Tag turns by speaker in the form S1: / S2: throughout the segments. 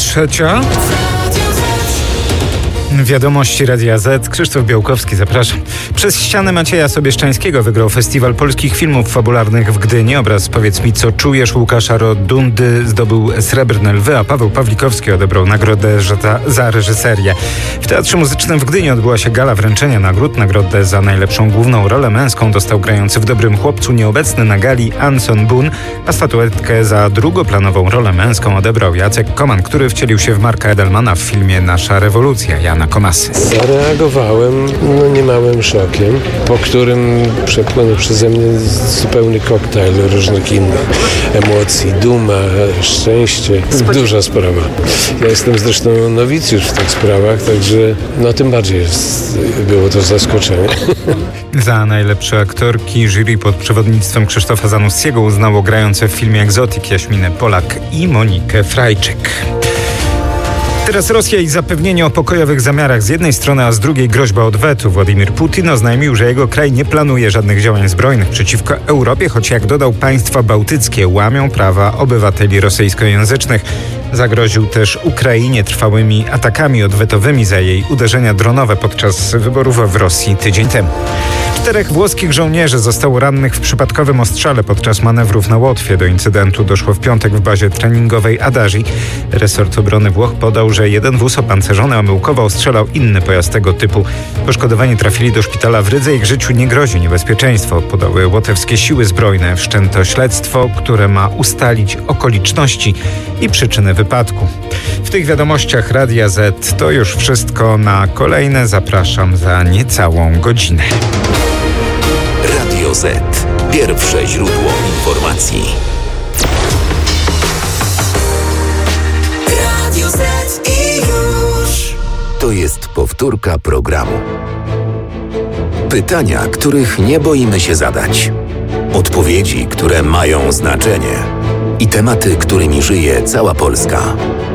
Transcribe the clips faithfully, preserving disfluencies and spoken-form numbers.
S1: Trzecia. Wiadomości Radia Z. Krzysztof Białkowski, zapraszam. Przez ścianę Macieja Sobieszczańskiego wygrał Festiwal Polskich Filmów Fabularnych w Gdyni. Obraz Powiedz mi, co czujesz Łukasza Rodundy zdobył Srebrne Lwy, a Paweł Pawlikowski odebrał nagrodę za, za reżyserię. W Teatrze Muzycznym w Gdyni odbyła się gala wręczenia nagród. Nagrodę za najlepszą główną rolę męską dostał grający w Dobrym Chłopcu nieobecny na gali Anson Boone, a statuetkę za drugoplanową rolę męską odebrał Jacek Koman, który wcielił się w Marka Edelmana w filmie Nasza rewolucja Jana Komasy.
S2: Zareagowałem no, niemałym szokiem, po którym przepłynął przeze mnie zupełny koktajl różnych innych emocji. Duma, szczęście. Duża sprawa. Ja jestem zresztą nowicjusz w tych sprawach, także no tym bardziej jest, było to zaskoczenie.
S1: Za najlepsze aktorki jury pod przewodnictwem Krzysztofa Zanussiego uznało grające w filmie Egzotyk Jaśminę Polak i Monikę Frajczyk. Teraz Rosja i zapewnienie o pokojowych zamiarach z jednej strony, a z drugiej groźba odwetu. Władimir Putin oznajmił, że jego kraj nie planuje żadnych działań zbrojnych przeciwko Europie, choć jak dodał, państwa bałtyckie łamią prawa obywateli rosyjskojęzycznych. Zagroził też Ukrainie trwałymi atakami odwetowymi za jej uderzenia dronowe podczas wyborów w Rosji tydzień temu. Czterech włoskich żołnierzy zostało rannych w przypadkowym ostrzale podczas manewrów na Łotwie. Do incydentu doszło w piątek w bazie treningowej Adagi. Resort obrony Włoch podał, że jeden wóz opancerzony omyłkowo ostrzelał inny pojazd tego typu. Poszkodowani trafili do szpitala w Rydze. Ich życiu nie grozi niebezpieczeństwo, podały łotewskie siły zbrojne. Wszczęto śledztwo, które ma ustalić okoliczności i przyczyny wypadku. W tych wiadomościach Radia Z to już wszystko. Na kolejne zapraszam za niecałą godzinę.
S3: Radio Z. Pierwsze źródło informacji. Radio Z i już. To jest powtórka programu. Pytania, których nie boimy się zadać. Odpowiedzi, które mają znaczenie. I tematy, którymi żyje cała Polska.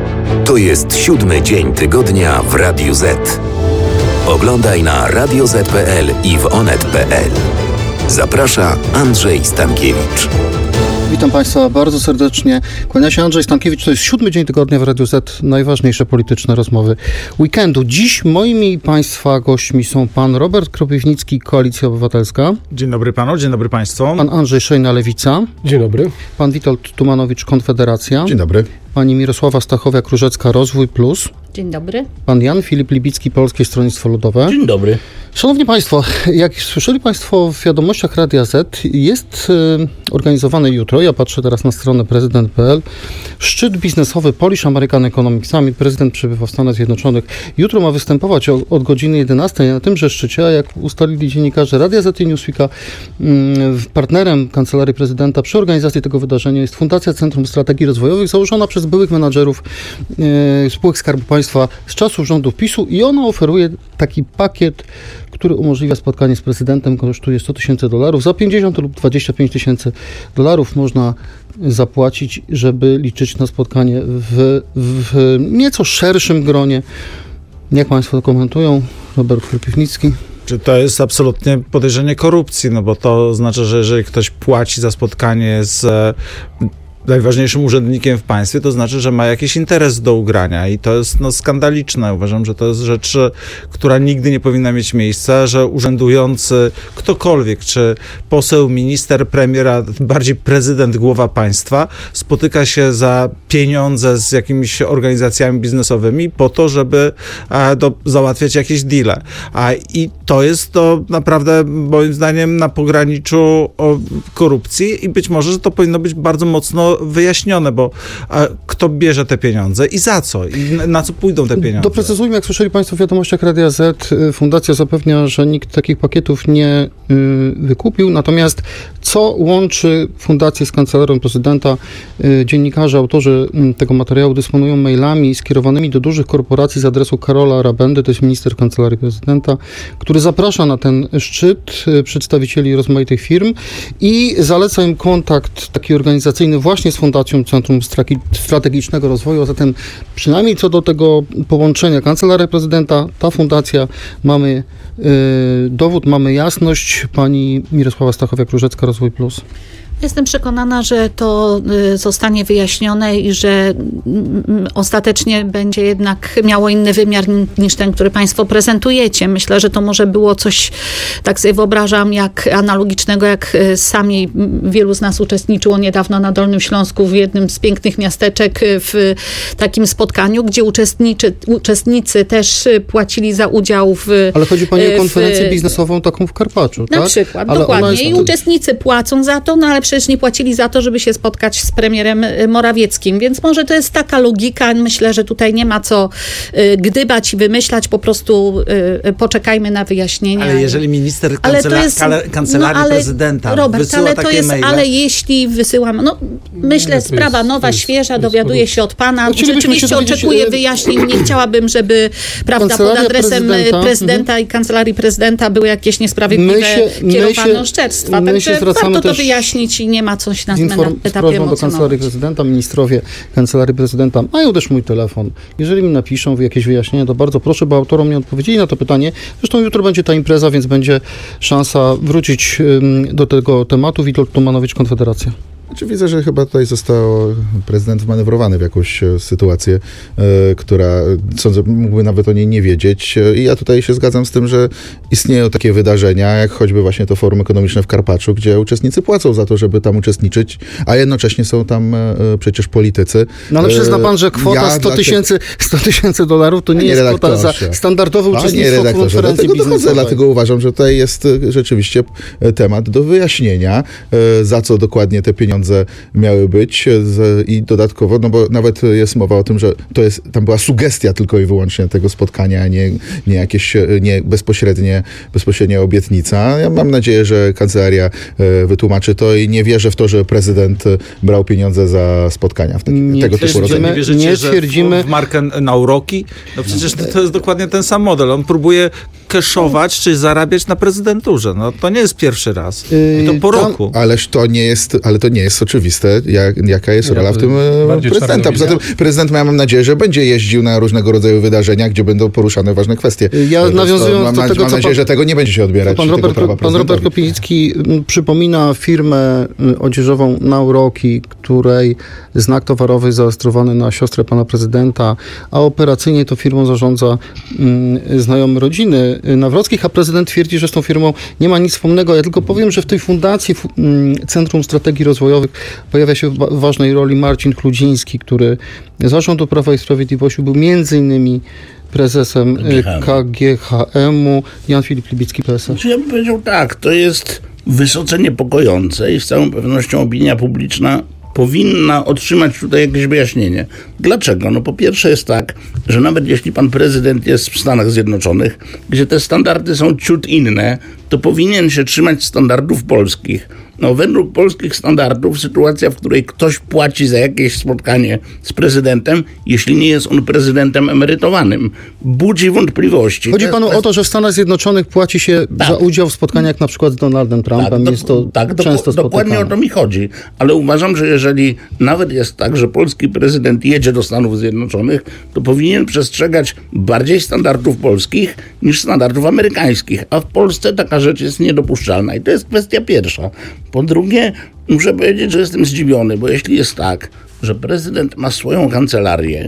S3: To jest siódmy dzień tygodnia w Radiu Z. Oglądaj na radio zet kropka pe el i w onet kropka pe el. Zaprasza Andrzej Stankiewicz.
S4: Witam Państwa bardzo serdecznie. Kłania się Andrzej Stankiewicz. To jest siódmy dzień tygodnia w Radiu Z. Najważniejsze polityczne rozmowy weekendu. Dziś moimi Państwa gośćmi są pan Robert Kropiwnicki, Koalicja Obywatelska.
S5: Dzień dobry panu, dzień dobry państwu.
S4: Pan Andrzej Szejna, Lewica.
S2: Dzień dobry.
S4: Pan Witold Tumanowicz, Konfederacja.
S2: Dzień dobry.
S4: Pani Mirosława Stachowiak-Różecka, Rozwój Plus.
S6: Dzień dobry.
S4: Pan Jan Filip Libicki, Polskie Stronnictwo Ludowe.
S7: Dzień dobry.
S4: Szanowni Państwo, jak słyszeli Państwo w wiadomościach Radia Z, jest y, organizowany jutro, ja patrzę teraz na stronę prezydent kropka pe el, szczyt biznesowy Polish American Economic Summit. Prezydent przebywa w Stanach Zjednoczonych. Jutro ma występować o, od godziny jedenastej na tymże szczycie, a jak ustalili dziennikarze Radia Z i Newsweeka, y, partnerem Kancelarii Prezydenta przy organizacji tego wydarzenia jest Fundacja Centrum Strategii Rozwojowych, założona przez byłych menadżerów y, spółek Skarbu Państwa z czasów rządów PiSu i ona oferuje taki pakiet, który umożliwia spotkanie z prezydentem, kosztuje sto tysięcy dolarów. Za pięćdziesiąt lub dwadzieścia pięć tysięcy dolarów można zapłacić, żeby liczyć na spotkanie w, w nieco szerszym gronie. Jak Państwo to komentują? Robert Kropiwnicki.
S5: Czy to jest absolutnie podejrzenie korupcji, no bo to znaczy, że jeżeli ktoś płaci za spotkanie z najważniejszym urzędnikiem w państwie, to znaczy, że ma jakiś interes do ugrania i to jest no, skandaliczne. Uważam, że to jest rzecz, która nigdy nie powinna mieć miejsca, że urzędujący ktokolwiek, czy poseł, minister, premier, a bardziej prezydent, głowa państwa, spotyka się za pieniądze z jakimiś organizacjami biznesowymi po to, żeby a, do, załatwiać jakieś deale. A, I to jest to naprawdę, moim zdaniem, na pograniczu o, korupcji i być może, że to powinno być bardzo mocno wyjaśnione, bo a, kto bierze te pieniądze i za co? I na, na co pójdą te pieniądze?
S4: Doprecyzujmy, jak słyszeli Państwo w wiadomościach Radia Z, Fundacja zapewnia, że nikt takich pakietów nie y, wykupił, natomiast co łączy Fundację z Kancelarią Prezydenta? Y, dziennikarze, autorzy y, tego materiału dysponują mailami skierowanymi do dużych korporacji z adresu Karola Rabendy, to jest minister Kancelarii Prezydenta, który zaprasza na ten szczyt y, przedstawicieli rozmaitych firm i zaleca im kontakt taki organizacyjny właśnie z Fundacją Centrum Strategicznego Rozwoju, a zatem przynajmniej co do tego połączenia Kancelaria Prezydenta, ta fundacja, mamy y, dowód, mamy jasność. Pani Mirosława Stachowiak-Różecka, Rozwój Plus.
S6: Jestem przekonana, że to zostanie wyjaśnione i że ostatecznie będzie jednak miało inny wymiar niż ten, który państwo prezentujecie. Myślę, że to może było coś, tak sobie wyobrażam, jak analogicznego, jak sami wielu z nas uczestniczyło niedawno na Dolnym Śląsku w jednym z pięknych miasteczek w takim spotkaniu, gdzie uczestniczy, uczestnicy też płacili za udział w...
S4: Ale chodzi pani o konferencję w, biznesową taką w Karpaczu,
S6: na
S4: tak?
S6: Na przykład,
S4: ale
S6: dokładnie.
S4: jest...
S6: I uczestnicy płacą za to, no ale przecież nie płacili za to, żeby się spotkać z premierem Morawieckim, więc może to jest taka logika. Myślę, że tutaj nie ma co y, gdybać i wymyślać, po prostu y, poczekajmy na wyjaśnienia.
S5: Ale jeżeli minister kancela-
S6: jest,
S5: kancelarii
S6: no, ale,
S5: prezydenta
S6: Robert,
S5: wysyła
S6: ale to
S5: takie
S6: jest,
S5: maile...
S6: ale jeśli wysyłam, no myślę,
S4: jest,
S6: sprawa nowa,
S4: jest,
S6: świeża,
S4: jest,
S6: dowiaduję
S4: jest,
S6: się od pana.
S4: no,
S6: Rzeczywiście oczekuję wyjaśnień. Nie chciałabym, żeby prawda, pod adresem prezydenta, prezydenta mm-hmm. i kancelarii prezydenta były jakieś niesprawiedliwe kierowane oszczerstwa. Także warto to wyjaśnić i nie ma coś na, na etapie
S4: do kancelarii prezydenta, ministrowie kancelarii prezydenta mają też mój telefon. Jeżeli mi napiszą jakieś wyjaśnienia, to bardzo proszę, bo autorom nie odpowiedzieli na to pytanie. Zresztą jutro będzie ta impreza, więc będzie szansa wrócić do tego tematu. Witold Tumanowicz, Konfederacja.
S7: Znaczy, widzę, że chyba tutaj został prezydent wmanewrowany w jakąś sytuację, e, która, sądzę, mógłby nawet o niej nie wiedzieć. I ja tutaj się zgadzam z tym, że istnieją takie wydarzenia, jak choćby właśnie to Forum Ekonomiczne w Karpaczu, gdzie uczestnicy płacą za to, żeby tam uczestniczyć, a jednocześnie są tam e, przecież politycy.
S4: No ale przyzna pan, że kwota ja sto tysięcy sto tysięcy dolarów to nie Panie jest kwota za standardowe uczestnictwo w konferencji biznesowej.
S7: Dlatego uważam, że tutaj jest rzeczywiście temat do wyjaśnienia, e, za co dokładnie te pieniądze miały być z, i dodatkowo, no bo nawet jest mowa o tym, że to jest, tam była sugestia tylko i wyłącznie tego spotkania, a nie, nie jakieś, nie bezpośrednie, bezpośrednia obietnica. Ja mam nadzieję, że kancelaria e, wytłumaczy to i nie wierzę w to, że prezydent brał pieniądze za spotkania w taki,
S4: nie
S7: tego typu rodzaju.
S5: Nie wierzycie,
S4: nie
S5: że
S4: twierdzimy...
S5: w, w markę na uroki? No przecież to, to jest dokładnie ten sam model. On próbuje keszować, czy zarabiać na prezydenturze. No to nie jest pierwszy raz. I to po
S7: Tam,
S5: roku.
S7: Ależ to nie jest, ale to nie jest oczywiste, jak, jaka jest rola w tym prezydenta. Poza tym prezydent, ja mam nadzieję, że będzie jeździł na różnego rodzaju wydarzenia, gdzie będą poruszane ważne kwestie.
S4: Ja nawiązując
S7: mam,
S4: do tego,
S7: mam
S4: co
S7: nadzieję,
S4: pan,
S7: że tego nie będzie się odbierać.
S4: Pan Robert, pan Robert Kopinicki przypomina firmę odzieżową Nauroki, której znak towarowy zarejestrowany na siostrę pana prezydenta, a operacyjnie to firmą zarządza mm, znajomy rodziny Nawrockich, a prezydent twierdzi, że z tą firmą nie ma nic wspólnego. Ja tylko powiem, że w tej fundacji w, mm, Centrum Strategii Rozwojowych pojawia się w wa- ważnej roli Marcin Chludziński, który z zarządu Prawa i Sprawiedliwości był między innymi prezesem K G H M-u, Jan Filip Libicki, P S L.
S8: Ja bym powiedział tak, to jest wysoce niepokojące i z całą pewnością opinia publiczna powinna otrzymać tutaj jakieś wyjaśnienie. Dlaczego? No po pierwsze jest tak, że nawet jeśli pan prezydent jest w Stanach Zjednoczonych, gdzie te standardy są ciut inne, to powinien się trzymać standardów polskich. No według polskich standardów sytuacja, w której ktoś płaci za jakieś spotkanie z prezydentem, jeśli nie jest on prezydentem emerytowanym, budzi wątpliwości.
S4: Chodzi
S8: to
S4: panu
S8: jest...
S4: o to, że w Stanach Zjednoczonych płaci się tak. za udział w spotkaniach na przykład z Donaldem Trumpem.
S8: Tak,
S4: jest to
S8: tak,
S4: często
S8: do, dokładnie o to mi chodzi. Ale uważam, że jeżeli nawet jest tak, że polski prezydent jedzie do Stanów Zjednoczonych, to powinien przestrzegać bardziej standardów polskich niż standardów amerykańskich. A w Polsce taka rzecz jest niedopuszczalna. I to jest kwestia pierwsza. Po drugie, muszę powiedzieć, że jestem zdziwiony, bo jeśli jest tak, że prezydent ma swoją kancelarię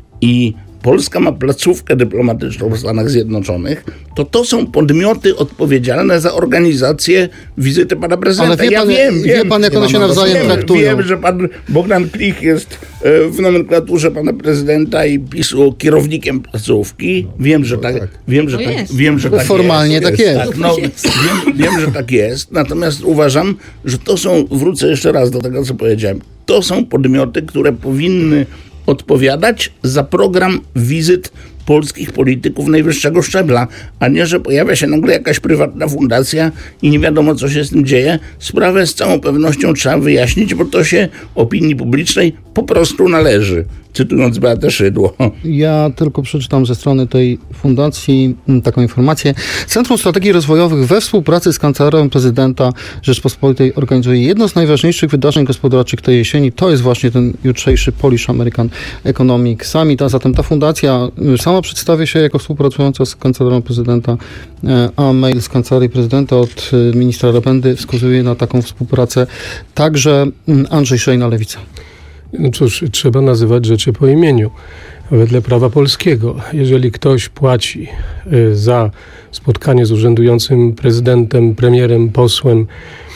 S8: i Polska ma placówkę dyplomatyczną w Stanach Zjednoczonych, to to są podmioty odpowiedzialne za organizację wizyty pana prezydenta.
S4: Ale wie
S8: ja
S4: pan,
S8: wiem,
S4: wie
S8: wiem,
S4: pan jak one się nawzajem
S8: wiem,
S4: traktują.
S8: Wiem, że pan Bogdan Klich jest w nomenklaturze pana prezydenta i PiS-u kierownikiem placówki. Wiem, że tak, wiem, że tak, wiem, że tak
S4: formalnie
S8: jest.
S4: tak jest.
S8: Tak, no, wiem, wiem, że tak jest. Natomiast uważam, że to są, wrócę jeszcze raz do tego, co powiedziałem, to są podmioty, które powinny odpowiadać za program wizyt polskich polityków najwyższego szczebla, a nie, że pojawia się nagle jakaś prywatna fundacja i nie wiadomo, co się z tym dzieje. Sprawę z całą pewnością trzeba wyjaśnić, bo to się opinii publicznej po prostu należy, cytując Beatę Szydło.
S4: Ja tylko przeczytam ze strony tej fundacji taką informację. Centrum Strategii Rozwojowych we współpracy z Kancelarią Prezydenta Rzeczpospolitej organizuje jedno z najważniejszych wydarzeń gospodarczych tej jesieni. To jest właśnie ten jutrzejszy Polish American Economic Summit. A zatem ta fundacja sama przedstawia się jako współpracująca z Kancelarią Prezydenta, a mail z Kancelarii Prezydenta od ministra Rabendy wskazuje na taką współpracę. Także Andrzej Szejna, Lewica.
S9: No cóż, trzeba nazywać rzeczy po imieniu. Wedle prawa polskiego, jeżeli ktoś płaci za spotkanie z urzędującym prezydentem, premierem, posłem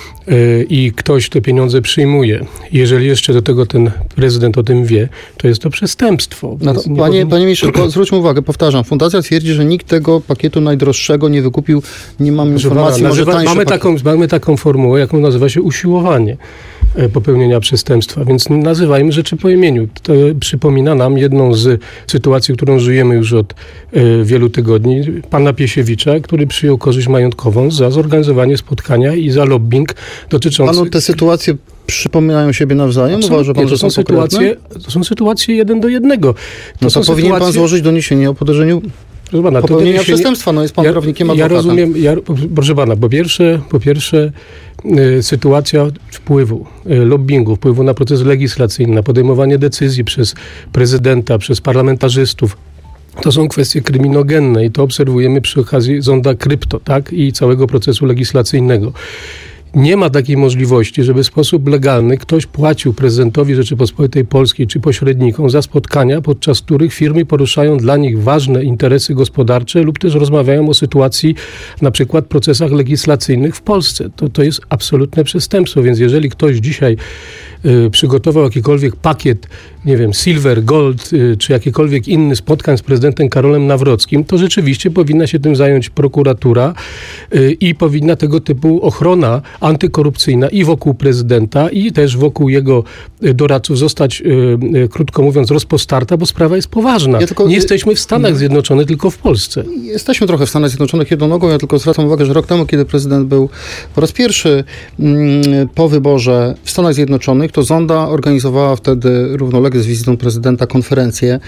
S9: i ktoś te pieniądze przyjmuje, jeżeli jeszcze do tego ten prezydent o tym wie, to jest to przestępstwo.
S4: No to, panie,
S9: powiem...
S4: panie ministrze, zwróćmy uwagę, powtarzam, fundacja twierdzi, że nikt tego pakietu najdroższego nie wykupił, nie mam informacji,
S9: pana,
S4: może
S9: nazywa, mamy, taką, mamy taką formułę, jaką nazywa się usiłowanie popełnienia przestępstwa, więc nazywajmy rzeczy po imieniu. To przypomina nam jedną z sytuacji, którą żyjemy już od y, wielu tygodni, pana Piesiewicza, który przyjął korzyść majątkową za zorganizowanie spotkania i za lobbying dotyczący...
S4: Panu te sytuacje przypominają siebie nawzajem? Uważa pan,
S9: to
S4: że
S9: są,
S4: są
S9: sytuacje, to są sytuacje jeden do jednego. To
S4: no to powinien sytuacje... pan złożyć doniesienie o podejrzeniu
S9: proszę pana,
S4: popełnienia
S9: doniesienie...
S4: przestępstwa. No jest pan
S9: ja,
S4: prawnikiem, adwokatem.
S9: Ja rozumiem, ja, proszę pana, po pierwsze, po pierwsze y, sytuacja wpływu, y, lobbingu, wpływu na proces legislacyjny, na podejmowanie decyzji przez prezydenta, przez parlamentarzystów. To są kwestie kryminogenne i to obserwujemy przy okazji zonda krypto, tak? I całego procesu legislacyjnego. Nie ma takiej możliwości, żeby w sposób legalny ktoś płacił prezydentowi Rzeczypospolitej Polskiej czy pośrednikom za spotkania, podczas których firmy poruszają dla nich ważne interesy gospodarcze lub też rozmawiają o sytuacji, na przykład procesach legislacyjnych w Polsce. To, to jest absolutne przestępstwo, więc jeżeli ktoś dzisiaj y, przygotował jakikolwiek pakiet, nie wiem, silver, gold, y, czy jakikolwiek inny spotkań z prezydentem Karolem Nawrockim, to rzeczywiście powinna się tym zająć prokuratura y, i powinna tego typu ochrona antykorupcyjna i wokół prezydenta, i też wokół jego doradców zostać, yy, krótko mówiąc, rozpostarta, bo sprawa jest poważna. Ja tylko, nie jesteśmy w Stanach Zjednoczonych, tylko w Polsce.
S4: Jesteśmy trochę w Stanach Zjednoczonych jedną nogą. Ja tylko zwracam uwagę, że rok temu, kiedy prezydent był po raz pierwszy mm, po wyborze w Stanach Zjednoczonych, to Zonda organizowała wtedy równolegle z wizytą prezydenta konferencję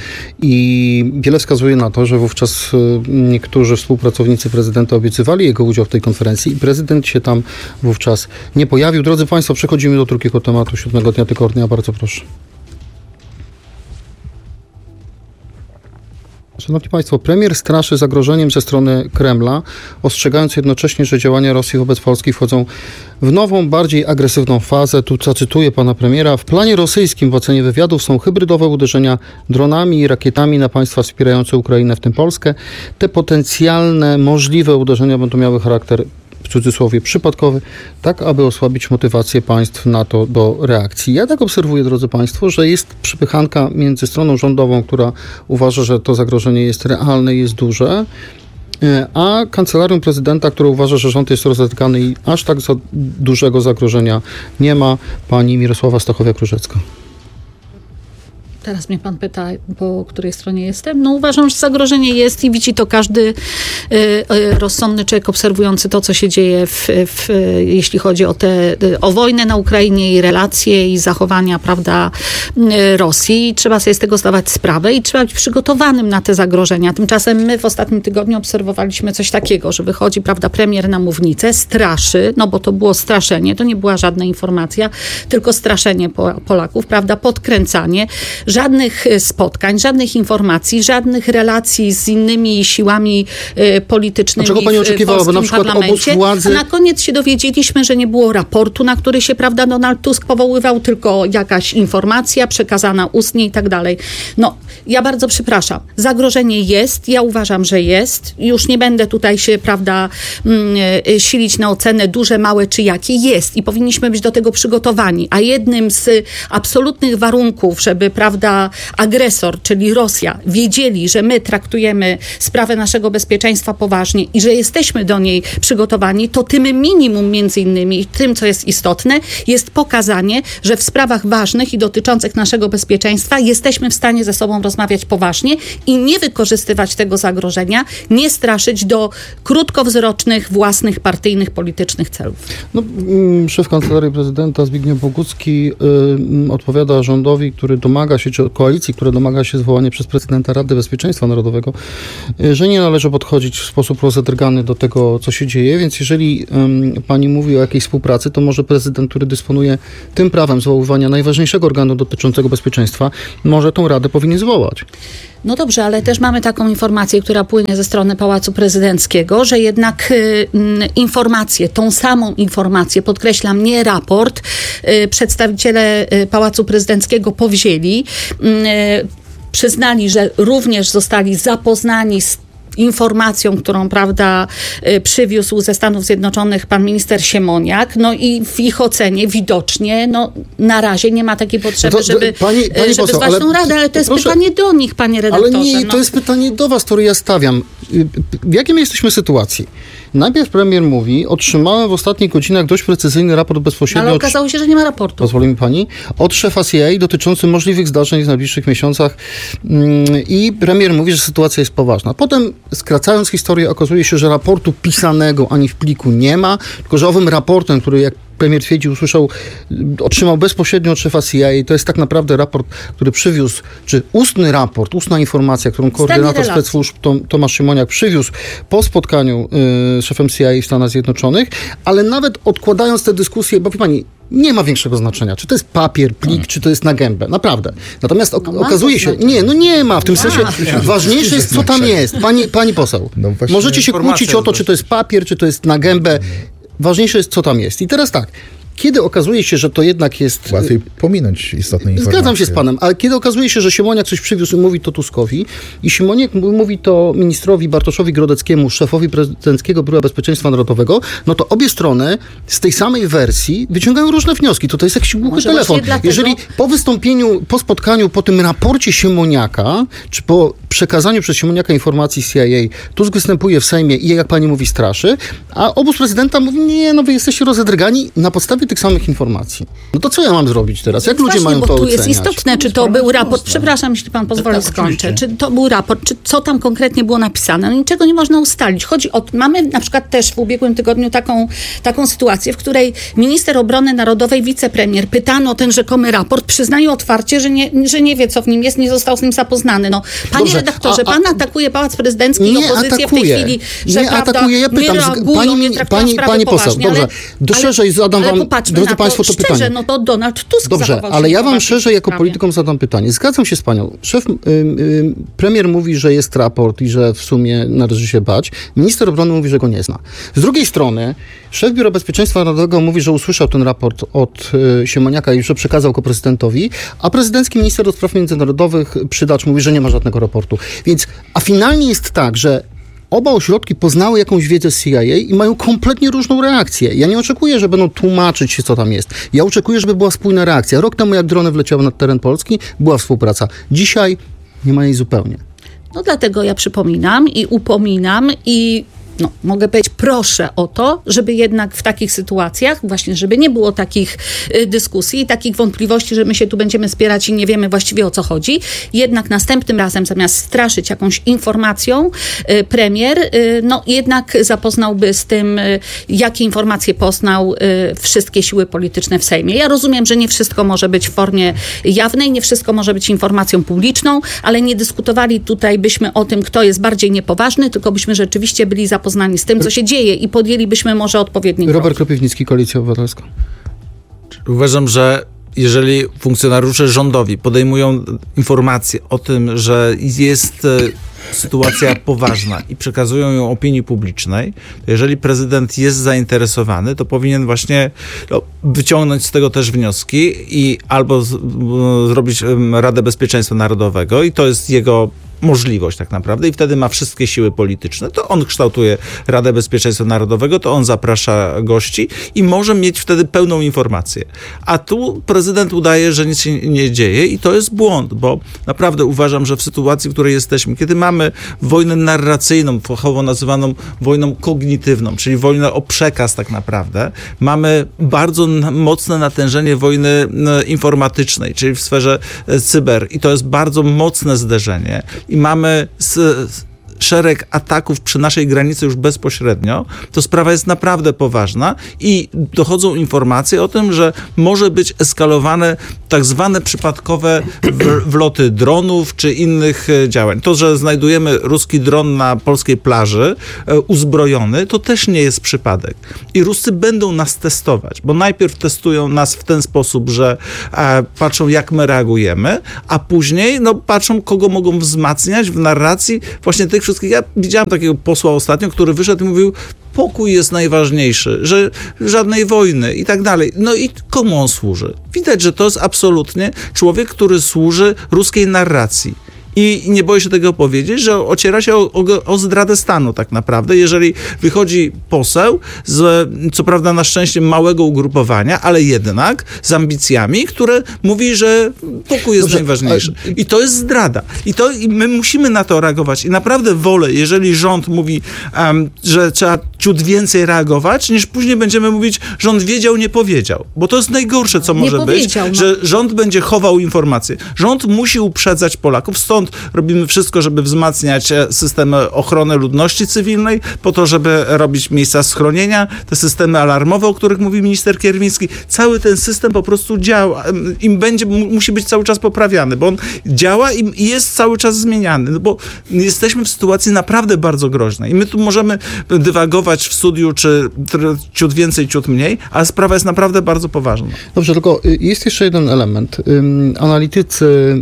S4: i wiele wskazuje na to, że wówczas niektórzy współpracownicy prezydenta obiecywali jego udział w tej konferencji i prezydent się tam wówczas czas nie pojawił. Drodzy Państwo, przechodzimy do drugiego tematu siódmego dnia tygodnia. Bardzo proszę. Szanowni Państwo, premier straszy zagrożeniem ze strony Kremla, ostrzegając jednocześnie, że działania Rosji wobec Polski wchodzą w nową, bardziej agresywną fazę. Tu zacytuję pana premiera. W planie rosyjskim w ocenie wywiadów są hybrydowe uderzenia dronami i rakietami na państwa wspierające Ukrainę, w tym Polskę. Te potencjalne, możliwe uderzenia będą miały charakter, w cudzysłowie, przypadkowy, tak aby osłabić motywację państw NATO do reakcji. Ja tak obserwuję, drodzy Państwo, że jest przypychanka między stroną rządową, która uważa, że to zagrożenie jest realne i jest duże, a kancelarią prezydenta, która uważa, że rząd jest rozedrgany i aż tak za dużego zagrożenia nie ma. Pani Mirosława Stachowiak-Różecka.
S6: Teraz mnie pan pyta, po której stronie jestem. No uważam, że zagrożenie jest i widzi to każdy y, y, rozsądny człowiek obserwujący to, co się dzieje, w, w, jeśli chodzi o, te, o wojnę na Ukrainie i relacje i zachowania, prawda, y, Rosji. I trzeba sobie z tego zdawać sprawę i trzeba być przygotowanym na te zagrożenia. Tymczasem my w ostatnim tygodniu obserwowaliśmy coś takiego, że wychodzi, prawda, premier na mównicę, straszy, no bo to było straszenie, to nie była żadna informacja, tylko straszenie Polaków, prawda, podkręcanie, żadnych spotkań, żadnych informacji, żadnych relacji z innymi siłami y, politycznymi.
S4: A czego pani oczekiwała, bo na przykład obóz władzy...
S6: A na koniec się dowiedzieliśmy, że nie było raportu, na który się, prawda, Donald Tusk powoływał, tylko jakaś informacja przekazana ustnie i tak dalej. No, ja bardzo przepraszam. Zagrożenie jest, ja uważam, że jest. Już nie będę tutaj się, prawda, y, silić na ocenę duże, małe czy jakie. Jest i powinniśmy być do tego przygotowani. A jednym z absolutnych warunków, żeby, prawda, prawda, agresor, czyli Rosja, wiedzieli, że my traktujemy sprawę naszego bezpieczeństwa poważnie i że jesteśmy do niej przygotowani, to tym minimum między innymi, tym, co jest istotne, jest pokazanie, że w sprawach ważnych i dotyczących naszego bezpieczeństwa jesteśmy w stanie ze sobą rozmawiać poważnie i nie wykorzystywać tego zagrożenia, nie straszyć do krótkowzrocznych, własnych, partyjnych, politycznych celów.
S4: No, szef Kancelarii Prezydenta Zbigniew Bogucki y, odpowiada rządowi, który domaga się, czy koalicji, która domaga się zwołania przez prezydenta Rady Bezpieczeństwa Narodowego, y, że nie należy podchodzić w sposób rozedrgany do tego, co się dzieje, więc jeżeli y, pani mówi o jakiejś współpracy, to może prezydent, który dysponuje tym prawem zwoływania najważniejszego organu dotyczącego bezpieczeństwa, może tą radę powinien zwołać.
S6: No dobrze, ale też mamy taką informację, która płynie ze strony Pałacu Prezydenckiego, że jednak y, informację, tą samą informację, podkreślam, nie raport, y, przedstawiciele y, Pałacu Prezydenckiego powzięli, y, przyznali, że również zostali zapoznani z informacją, którą, prawda, przywiózł ze Stanów Zjednoczonych pan minister Siemoniak, no i w ich ocenie widocznie, no na razie nie ma takiej potrzeby,
S4: no to,
S6: żeby,
S4: pani, pani
S6: żeby
S4: poseł,
S6: zwać tą radę, ale to jest proszę, pytanie do nich, panie redaktorze.
S4: Ale nie,
S6: no.
S4: to jest pytanie do was, które ja stawiam. W jakiej my jesteśmy sytuacji? Najpierw premier mówi, otrzymałem w ostatnich godzinach dość precyzyjny raport bezpośrednio...
S6: Ale okazało się, że nie ma raportu.
S4: Pozwoli mi pani. Od szefa C I A dotyczący możliwych zdarzeń w najbliższych miesiącach i premier mówi, że sytuacja jest poważna. Potem, skracając historię, okazuje się, że raportu pisanego ani w pliku nie ma, tylko że owym raportem, który jak premier twierdzi, usłyszał, otrzymał bezpośrednio od szefa C I A. To jest tak naprawdę raport, który przywiózł, czy ustny raport, ustna informacja, którą koordynator spec-służb Tomasz Siemoniak przywiózł po spotkaniu y, z szefem C I A w Stanach Zjednoczonych, ale nawet odkładając tę dyskusję, bo wie pani, nie ma większego znaczenia, czy to jest papier, plik, hmm. czy to jest na gębę. Naprawdę. Natomiast ok- no okazuje się, nie, no nie ma w tym ma. sensie. Ważniejsze jest, co tam jest. Pani, pani poseł, no możecie się kłócić o to, czy to jest papier, czy to jest na gębę. Ważniejsze jest, co tam jest. I teraz tak, kiedy okazuje się, że to jednak jest...
S7: Łatwiej pominąć istotne informacje.
S4: Zgadzam się z panem, ale kiedy okazuje się, że Siemoniak coś przywiózł i mówi to Tuskowi i Siemoniak mówi to ministrowi Bartoszowi Grodeckiemu, szefowi prezydenckiego Biura Bezpieczeństwa Narodowego, no to obie strony z tej samej wersji wyciągają różne wnioski. To, to jest jakiś głuchy telefon. Dlatego... Jeżeli po wystąpieniu, po spotkaniu, po tym raporcie Siemoniaka, czy po przekazaniu przez Siemoniaka informacji C I A, Tusk występuje w Sejmie i jak pani mówi, straszy, a obóz prezydenta mówi, nie, no wy jesteście rozedrgani na podstawie tych samych informacji. No to co ja mam zrobić teraz? Jak ludzie
S6: właśnie,
S4: mają
S6: bo
S4: to
S6: tu
S4: oceniać?
S6: jest istotne, czy to był raport, przepraszam, jeśli pan pozwoli, tak, skończę, czy to był raport, czy co tam konkretnie było napisane. No niczego nie można ustalić. Chodzi o, mamy na przykład też w ubiegłym tygodniu taką, taką sytuację, w której minister obrony narodowej, wicepremier, pytano o ten rzekomy raport, przyznaje otwarcie, że nie, że nie wie, co w nim jest, nie został z nim zapoznany. No, panie Dobrze, redaktorze, a, a, pan atakuje Pałac Prezydencki i opozycję w tej chwili, że
S4: nie
S6: prawda,
S4: atakuje, ja pytam,
S6: nie reagują,
S4: pani,
S6: nie traktują
S4: pani,
S6: sprawy
S4: pani poseł,
S6: poważnie.
S4: dobrze,
S6: ale,
S4: do szerzej zadam
S6: ale
S4: wam, drodzy państwo, to
S6: szczerze,
S4: pytanie.
S6: no to Donald Tusk
S4: Dobrze, ale ja wam szerzej jako politykom zadam pytanie. Zgadzam się z panią. Szef, y, y, premier mówi, że jest raport i że w sumie należy się bać. Minister obrony mówi, że go nie zna. Z drugiej strony szef Biura Bezpieczeństwa Narodowego mówi, że usłyszał ten raport od y, Siemoniaka i że przekazał go prezydentowi, a prezydencki minister do spraw międzynarodowych Przydacz mówi, że nie ma żadnego raportu. Więc, a finalnie jest tak, że oba ośrodki poznały jakąś wiedzę z C I A i mają kompletnie różną reakcję. Ja nie oczekuję, że będą tłumaczyć się, co tam jest. Ja oczekuję, żeby była spójna reakcja. Rok temu, jak drony wleciały nad teren Polski, była współpraca. Dzisiaj nie ma jej zupełnie.
S6: No dlatego ja przypominam i upominam i no, mogę powiedzieć, proszę o to, żeby jednak w takich sytuacjach, właśnie żeby nie było takich y, dyskusji i takich wątpliwości, że my się tu będziemy spierać i nie wiemy właściwie o co chodzi. Jednak następnym razem, zamiast straszyć jakąś informacją, y, premier, y, no jednak zapoznałby z tym, y, jakie informacje poznał y, wszystkie siły polityczne w Sejmie. Ja rozumiem, że nie wszystko może być w formie jawnej, nie wszystko może być informacją publiczną, ale nie dyskutowali tutaj byśmy o tym, kto jest bardziej niepoważny, tylko byśmy rzeczywiście byli zapoznani z tym, co się dzieje i podjęlibyśmy może odpowiedni krok.
S4: Robert Kropiwnicki, Koalicja Obywatelska.
S5: Uważam, że jeżeli funkcjonariusze rządowi podejmują informacje o tym, że jest sytuacja poważna i przekazują ją opinii publicznej, to jeżeli prezydent jest zainteresowany, to powinien właśnie no, wyciągnąć z tego też wnioski i albo z, zrobić Radę Bezpieczeństwa Narodowego i to jest jego możliwość tak naprawdę i wtedy ma wszystkie siły polityczne. To on kształtuje Radę Bezpieczeństwa Narodowego, to on zaprasza gości i może mieć wtedy pełną informację. A tu prezydent udaje, że nic się nie dzieje i to jest błąd, bo naprawdę uważam, że w sytuacji, w której jesteśmy, kiedy mamy wojnę narracyjną, fachowo nazywaną wojną kognitywną, czyli wojnę o przekaz tak naprawdę, mamy bardzo mocne natężenie wojny informatycznej, czyli w sferze cyber i to jest bardzo mocne zderzenie i mamy z, szereg ataków przy naszej granicy już bezpośrednio, to sprawa jest naprawdę poważna i dochodzą informacje o tym, że może być eskalowane tak zwane przypadkowe wloty dronów czy innych działań. To, że znajdujemy ruski dron na polskiej plaży uzbrojony, to też nie jest przypadek. I Ruscy będą nas testować, bo najpierw testują nas w ten sposób, że e, patrzą, jak my reagujemy, a później no, patrzą, kogo mogą wzmacniać w narracji właśnie tych wszystkich. Ja widziałem takiego posła ostatnio, który wyszedł i mówił, pokój jest najważniejszy, że żadnej wojny i tak dalej. No i komu on służy? Widać, że to jest absolutnie człowiek, który służy ruskiej narracji. I nie boję się tego powiedzieć, że ociera się o, o, o zdradę stanu tak naprawdę, jeżeli wychodzi poseł z, co prawda na szczęście małego ugrupowania, ale jednak z ambicjami, które mówi, że pokój jest Dobrze, najważniejszy. Ale... I to jest zdrada. I, to, I my musimy na to reagować. I naprawdę wolę, jeżeli rząd mówi, um, że trzeba ciut więcej reagować, niż później będziemy mówić, rząd wiedział, nie powiedział. Bo to jest najgorsze, co może być, no. że rząd będzie chował informacje. Rząd musi uprzedzać Polaków, stąd robimy wszystko, żeby wzmacniać system ochrony ludności cywilnej, po to, żeby robić miejsca schronienia, te systemy alarmowe, o których mówi minister Kierwiński. Cały ten system po prostu działa. Im będzie, musi być cały czas poprawiany, bo on działa i jest cały czas zmieniany, no bo jesteśmy w sytuacji naprawdę bardzo groźnej. I my tu możemy dywagować w studiu, czy ciut więcej, ciut mniej, ale sprawa jest naprawdę bardzo poważna.
S4: Dobrze, tylko jest jeszcze jeden element. Analitycy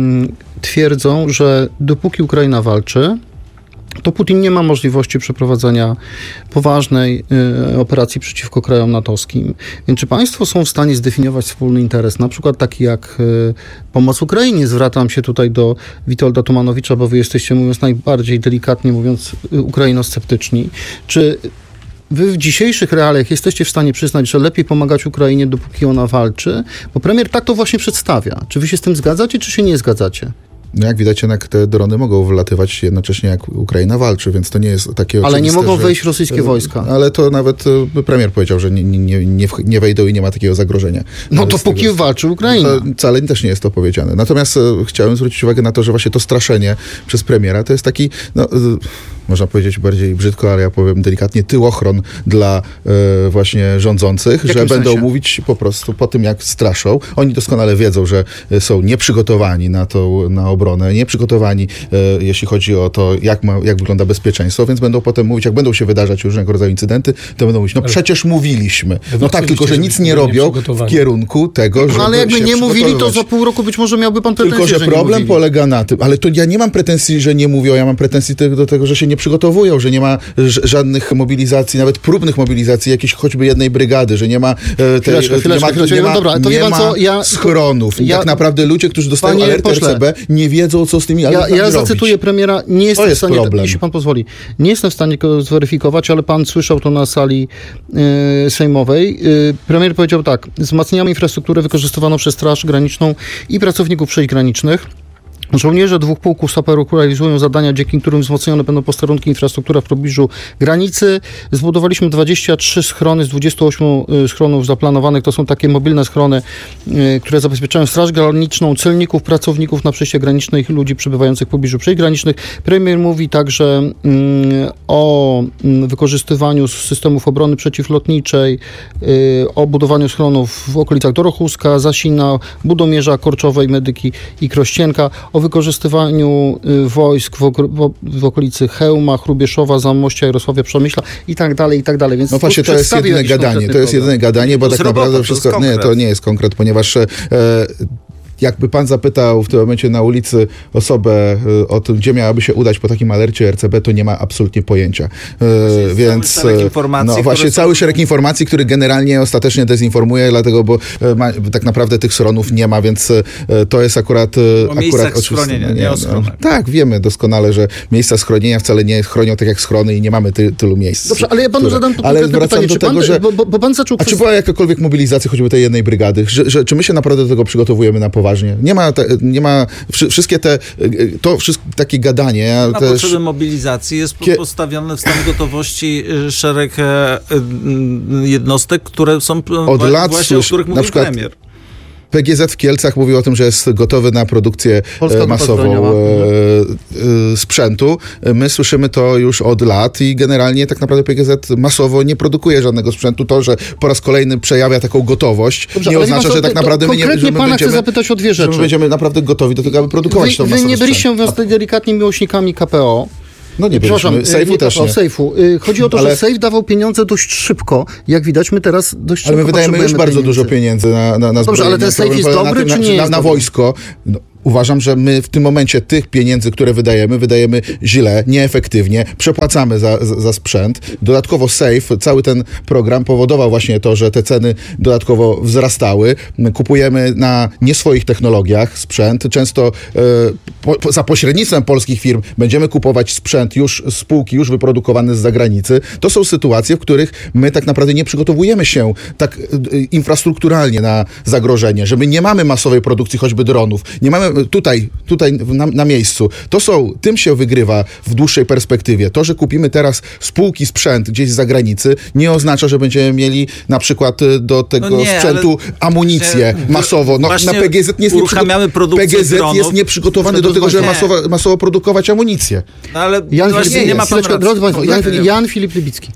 S4: twierdzą, że dopóki Ukraina walczy, to Putin nie ma możliwości przeprowadzenia poważnej y, operacji przeciwko krajom natowskim. Więc czy państwo są w stanie zdefiniować wspólny interes, na przykład taki jak y, pomoc Ukrainie? Zwracam się tutaj do Witolda Tumanowicza, bo wy jesteście, mówiąc najbardziej delikatnie mówiąc, y, ukrainosceptyczni. Czy wy w dzisiejszych realiach jesteście w stanie przyznać, że lepiej pomagać Ukrainie, dopóki ona walczy? Bo premier tak to właśnie przedstawia. Czy wy się z tym zgadzacie, czy się nie zgadzacie?
S7: No jak widać, jednak te drony mogą wylatywać jednocześnie jak Ukraina walczy, więc to nie jest takie
S4: Ale
S7: oczywiste,
S4: nie mogą
S7: że,
S4: wejść rosyjskie wojska.
S7: Ale to nawet premier powiedział, że nie, nie, nie, nie wejdą i nie ma takiego zagrożenia.
S4: No to póki tego, walczy Ukraina.
S7: To wcale też nie jest to powiedziane. Natomiast chciałem zwrócić uwagę na to, że właśnie to straszenie przez premiera to jest taki, no, można powiedzieć bardziej brzydko, ale ja powiem delikatnie, tyłochron dla e, właśnie rządzących, że
S4: sensie?
S7: będą mówić po prostu po tym, jak straszą. Oni doskonale wiedzą, że są nieprzygotowani na tą, na obronę, nieprzygotowani, e, jeśli chodzi o to, jak, ma, jak wygląda bezpieczeństwo, więc będą potem mówić, jak będą się wydarzać różnego rodzaju incydenty, to będą mówić, no ale przecież mówiliśmy. No tak, tylko że nic nie robią w kierunku tego, żeby
S4: no, ale jakby nie mówili, to za pół roku być może miałby pan pretensje,
S7: Tylko, że, że problem polega na tym, ale to ja nie mam pretensji, że nie mówią, ja mam pretensji do tego, że się nie przygotowują, że nie ma żadnych mobilizacji, nawet próbnych mobilizacji, jakiejś choćby jednej brygady, że nie ma, te,
S4: chwileczkę, chwileczkę,
S7: nie ma, nie ma,
S4: dobra, to
S7: nie
S4: pan
S7: ma
S4: co, ja,
S7: schronów. I
S4: ja,
S7: tak naprawdę ludzie, którzy dostają alertę R C B, nie wiedzą, co z tymi alertami
S4: Ja, ja
S7: robić.
S4: zacytuję premiera, nie jestem
S7: to jest
S4: w stanie,
S7: problem.
S4: jeśli pan pozwoli, nie jestem w stanie go zweryfikować, ale pan słyszał to na sali y, sejmowej. Y, premier powiedział tak, wzmacniamy infrastrukturę wykorzystywaną przez Straż Graniczną i pracowników przejść granicznych. Żołnierze dwóch pułków saperów realizują zadania, dzięki którym wzmocnione będą posterunki, infrastruktura w pobliżu granicy. Zbudowaliśmy dwadzieścia trzy schrony z dwudziestu ośmiu schronów zaplanowanych. To są takie mobilne schrony, które zabezpieczają Straż Graniczną, celników, pracowników na przejściach granicznych, ludzi przebywających w pobliżu przejść granicznych. Premier mówi także o wykorzystywaniu systemów obrony przeciwlotniczej, o budowaniu schronów w okolicach Dorochuska, Zasina, Budomierza, Korczowej, Medyki i Krościenka, o wykorzystywaniu y, wojsk w, ok- w, w okolicy Chełma, Hrubieszowa, Zamościa, Jarosławia, Przemyśla i tak dalej, i tak dalej. Więc
S7: no właśnie, to jest jedyne gadanie, to jest jedyne gadanie, bo
S5: to
S7: tak
S5: robota,
S7: naprawdę wszystko,
S5: to
S7: nie, to nie jest konkret, ponieważ e, jakby pan zapytał w tym momencie na ulicy osobę y, o tym, gdzie miałaby się udać po takim alercie R C B, to nie ma absolutnie pojęcia. Y, więc
S5: cały szereg informacji,
S7: no właśnie cały są... szereg informacji, który generalnie ostatecznie dezinformuje, dlatego, bo y, ma, tak naprawdę tych schronów nie ma, więc y, to jest akurat... Y,
S5: o miejscach schronienia, nie, nie o schronach.
S7: No, tak, wiemy doskonale, że miejsca schronienia wcale nie chronią tak jak schrony i nie mamy ty, tylu miejsc.
S4: Dobrze, ale ja panu
S7: które...
S4: zadam to
S7: ale
S4: pytanie,
S7: do
S4: czy
S7: tego,
S4: pan,
S7: że...
S4: bo, bo, bo pan zaczął...
S7: A czy była jakakolwiek mobilizacja choćby tej jednej brygady? Że, że, czy my się naprawdę do tego przygotowujemy na poważnie? Nie ma, te, nie ma wszystkie te, to wszystko takie gadanie.
S5: Na
S7: też...
S5: potrzeby mobilizacji jest Kie... postawiony w stan gotowości szereg jednostek, które są
S7: od lat
S5: właśnie,
S7: słysz,
S5: o których mówił premier.
S7: P G Z w Kielcach mówił o tym, że jest gotowy na produkcję Polska masową e, e, sprzętu. My słyszymy to już od lat i generalnie tak naprawdę P G Z masowo nie produkuje żadnego sprzętu. To, że po raz kolejny przejawia taką gotowość, Dobrze, nie oznacza, że tak naprawdę my nie
S4: Konkretnie pana
S7: będziemy,
S4: chcę zapytać o dwie rzeczy.
S7: Że my będziemy naprawdę gotowi do tego, aby produkować
S4: wy,
S7: tą
S4: Wy
S7: masową
S4: nie byliście,
S7: sprzęt.
S4: mówiąc tak delikatnie, miłośnikami K P O.
S7: No nie byliśmy. Sejfu też nie.
S4: Sejfu. Chodzi o to, ale... że Sejf dawał pieniądze dość szybko. Jak widać, my teraz dość szybko
S7: Ale my wydajemy już bardzo
S4: pieniędzy.
S7: dużo pieniędzy na, na, na
S4: Dobrze, ale ten Sejf jest dobry,
S7: na,
S4: czy nie
S7: na,
S4: jest
S7: na, na wojsko. No, uważam, że my w tym momencie tych pieniędzy, które wydajemy, wydajemy źle, nieefektywnie, przepłacamy za, za, za sprzęt. Dodatkowo Safe, cały ten program powodował właśnie to, że te ceny dodatkowo wzrastały. Kupujemy na nie swoich technologiach sprzęt. Często e, po, za pośrednictwem polskich firm będziemy kupować sprzęt już z spółki, już wyprodukowany z zagranicy. To są sytuacje, w których my tak naprawdę nie przygotowujemy się tak e, infrastrukturalnie na zagrożenie, że my nie mamy masowej produkcji choćby dronów, nie mamy tutaj, tutaj na, na miejscu. To są, tym się wygrywa w dłuższej perspektywie. To, że kupimy teraz spółki sprzęt gdzieś z zagranicy, nie oznacza, że będziemy mieli na przykład do tego no nie, sprzętu amunicję masowo. No, na P G Z nie jest
S5: uruchamiamy produkcję
S7: P G Z
S5: dronów.
S7: jest nieprzygotowany do tego, żeby masowo, masowo produkować amunicję.
S5: No, ale
S4: Jan,
S5: właśnie nie, nie ma pan racji.
S4: Jan, Jan Filip Libicki.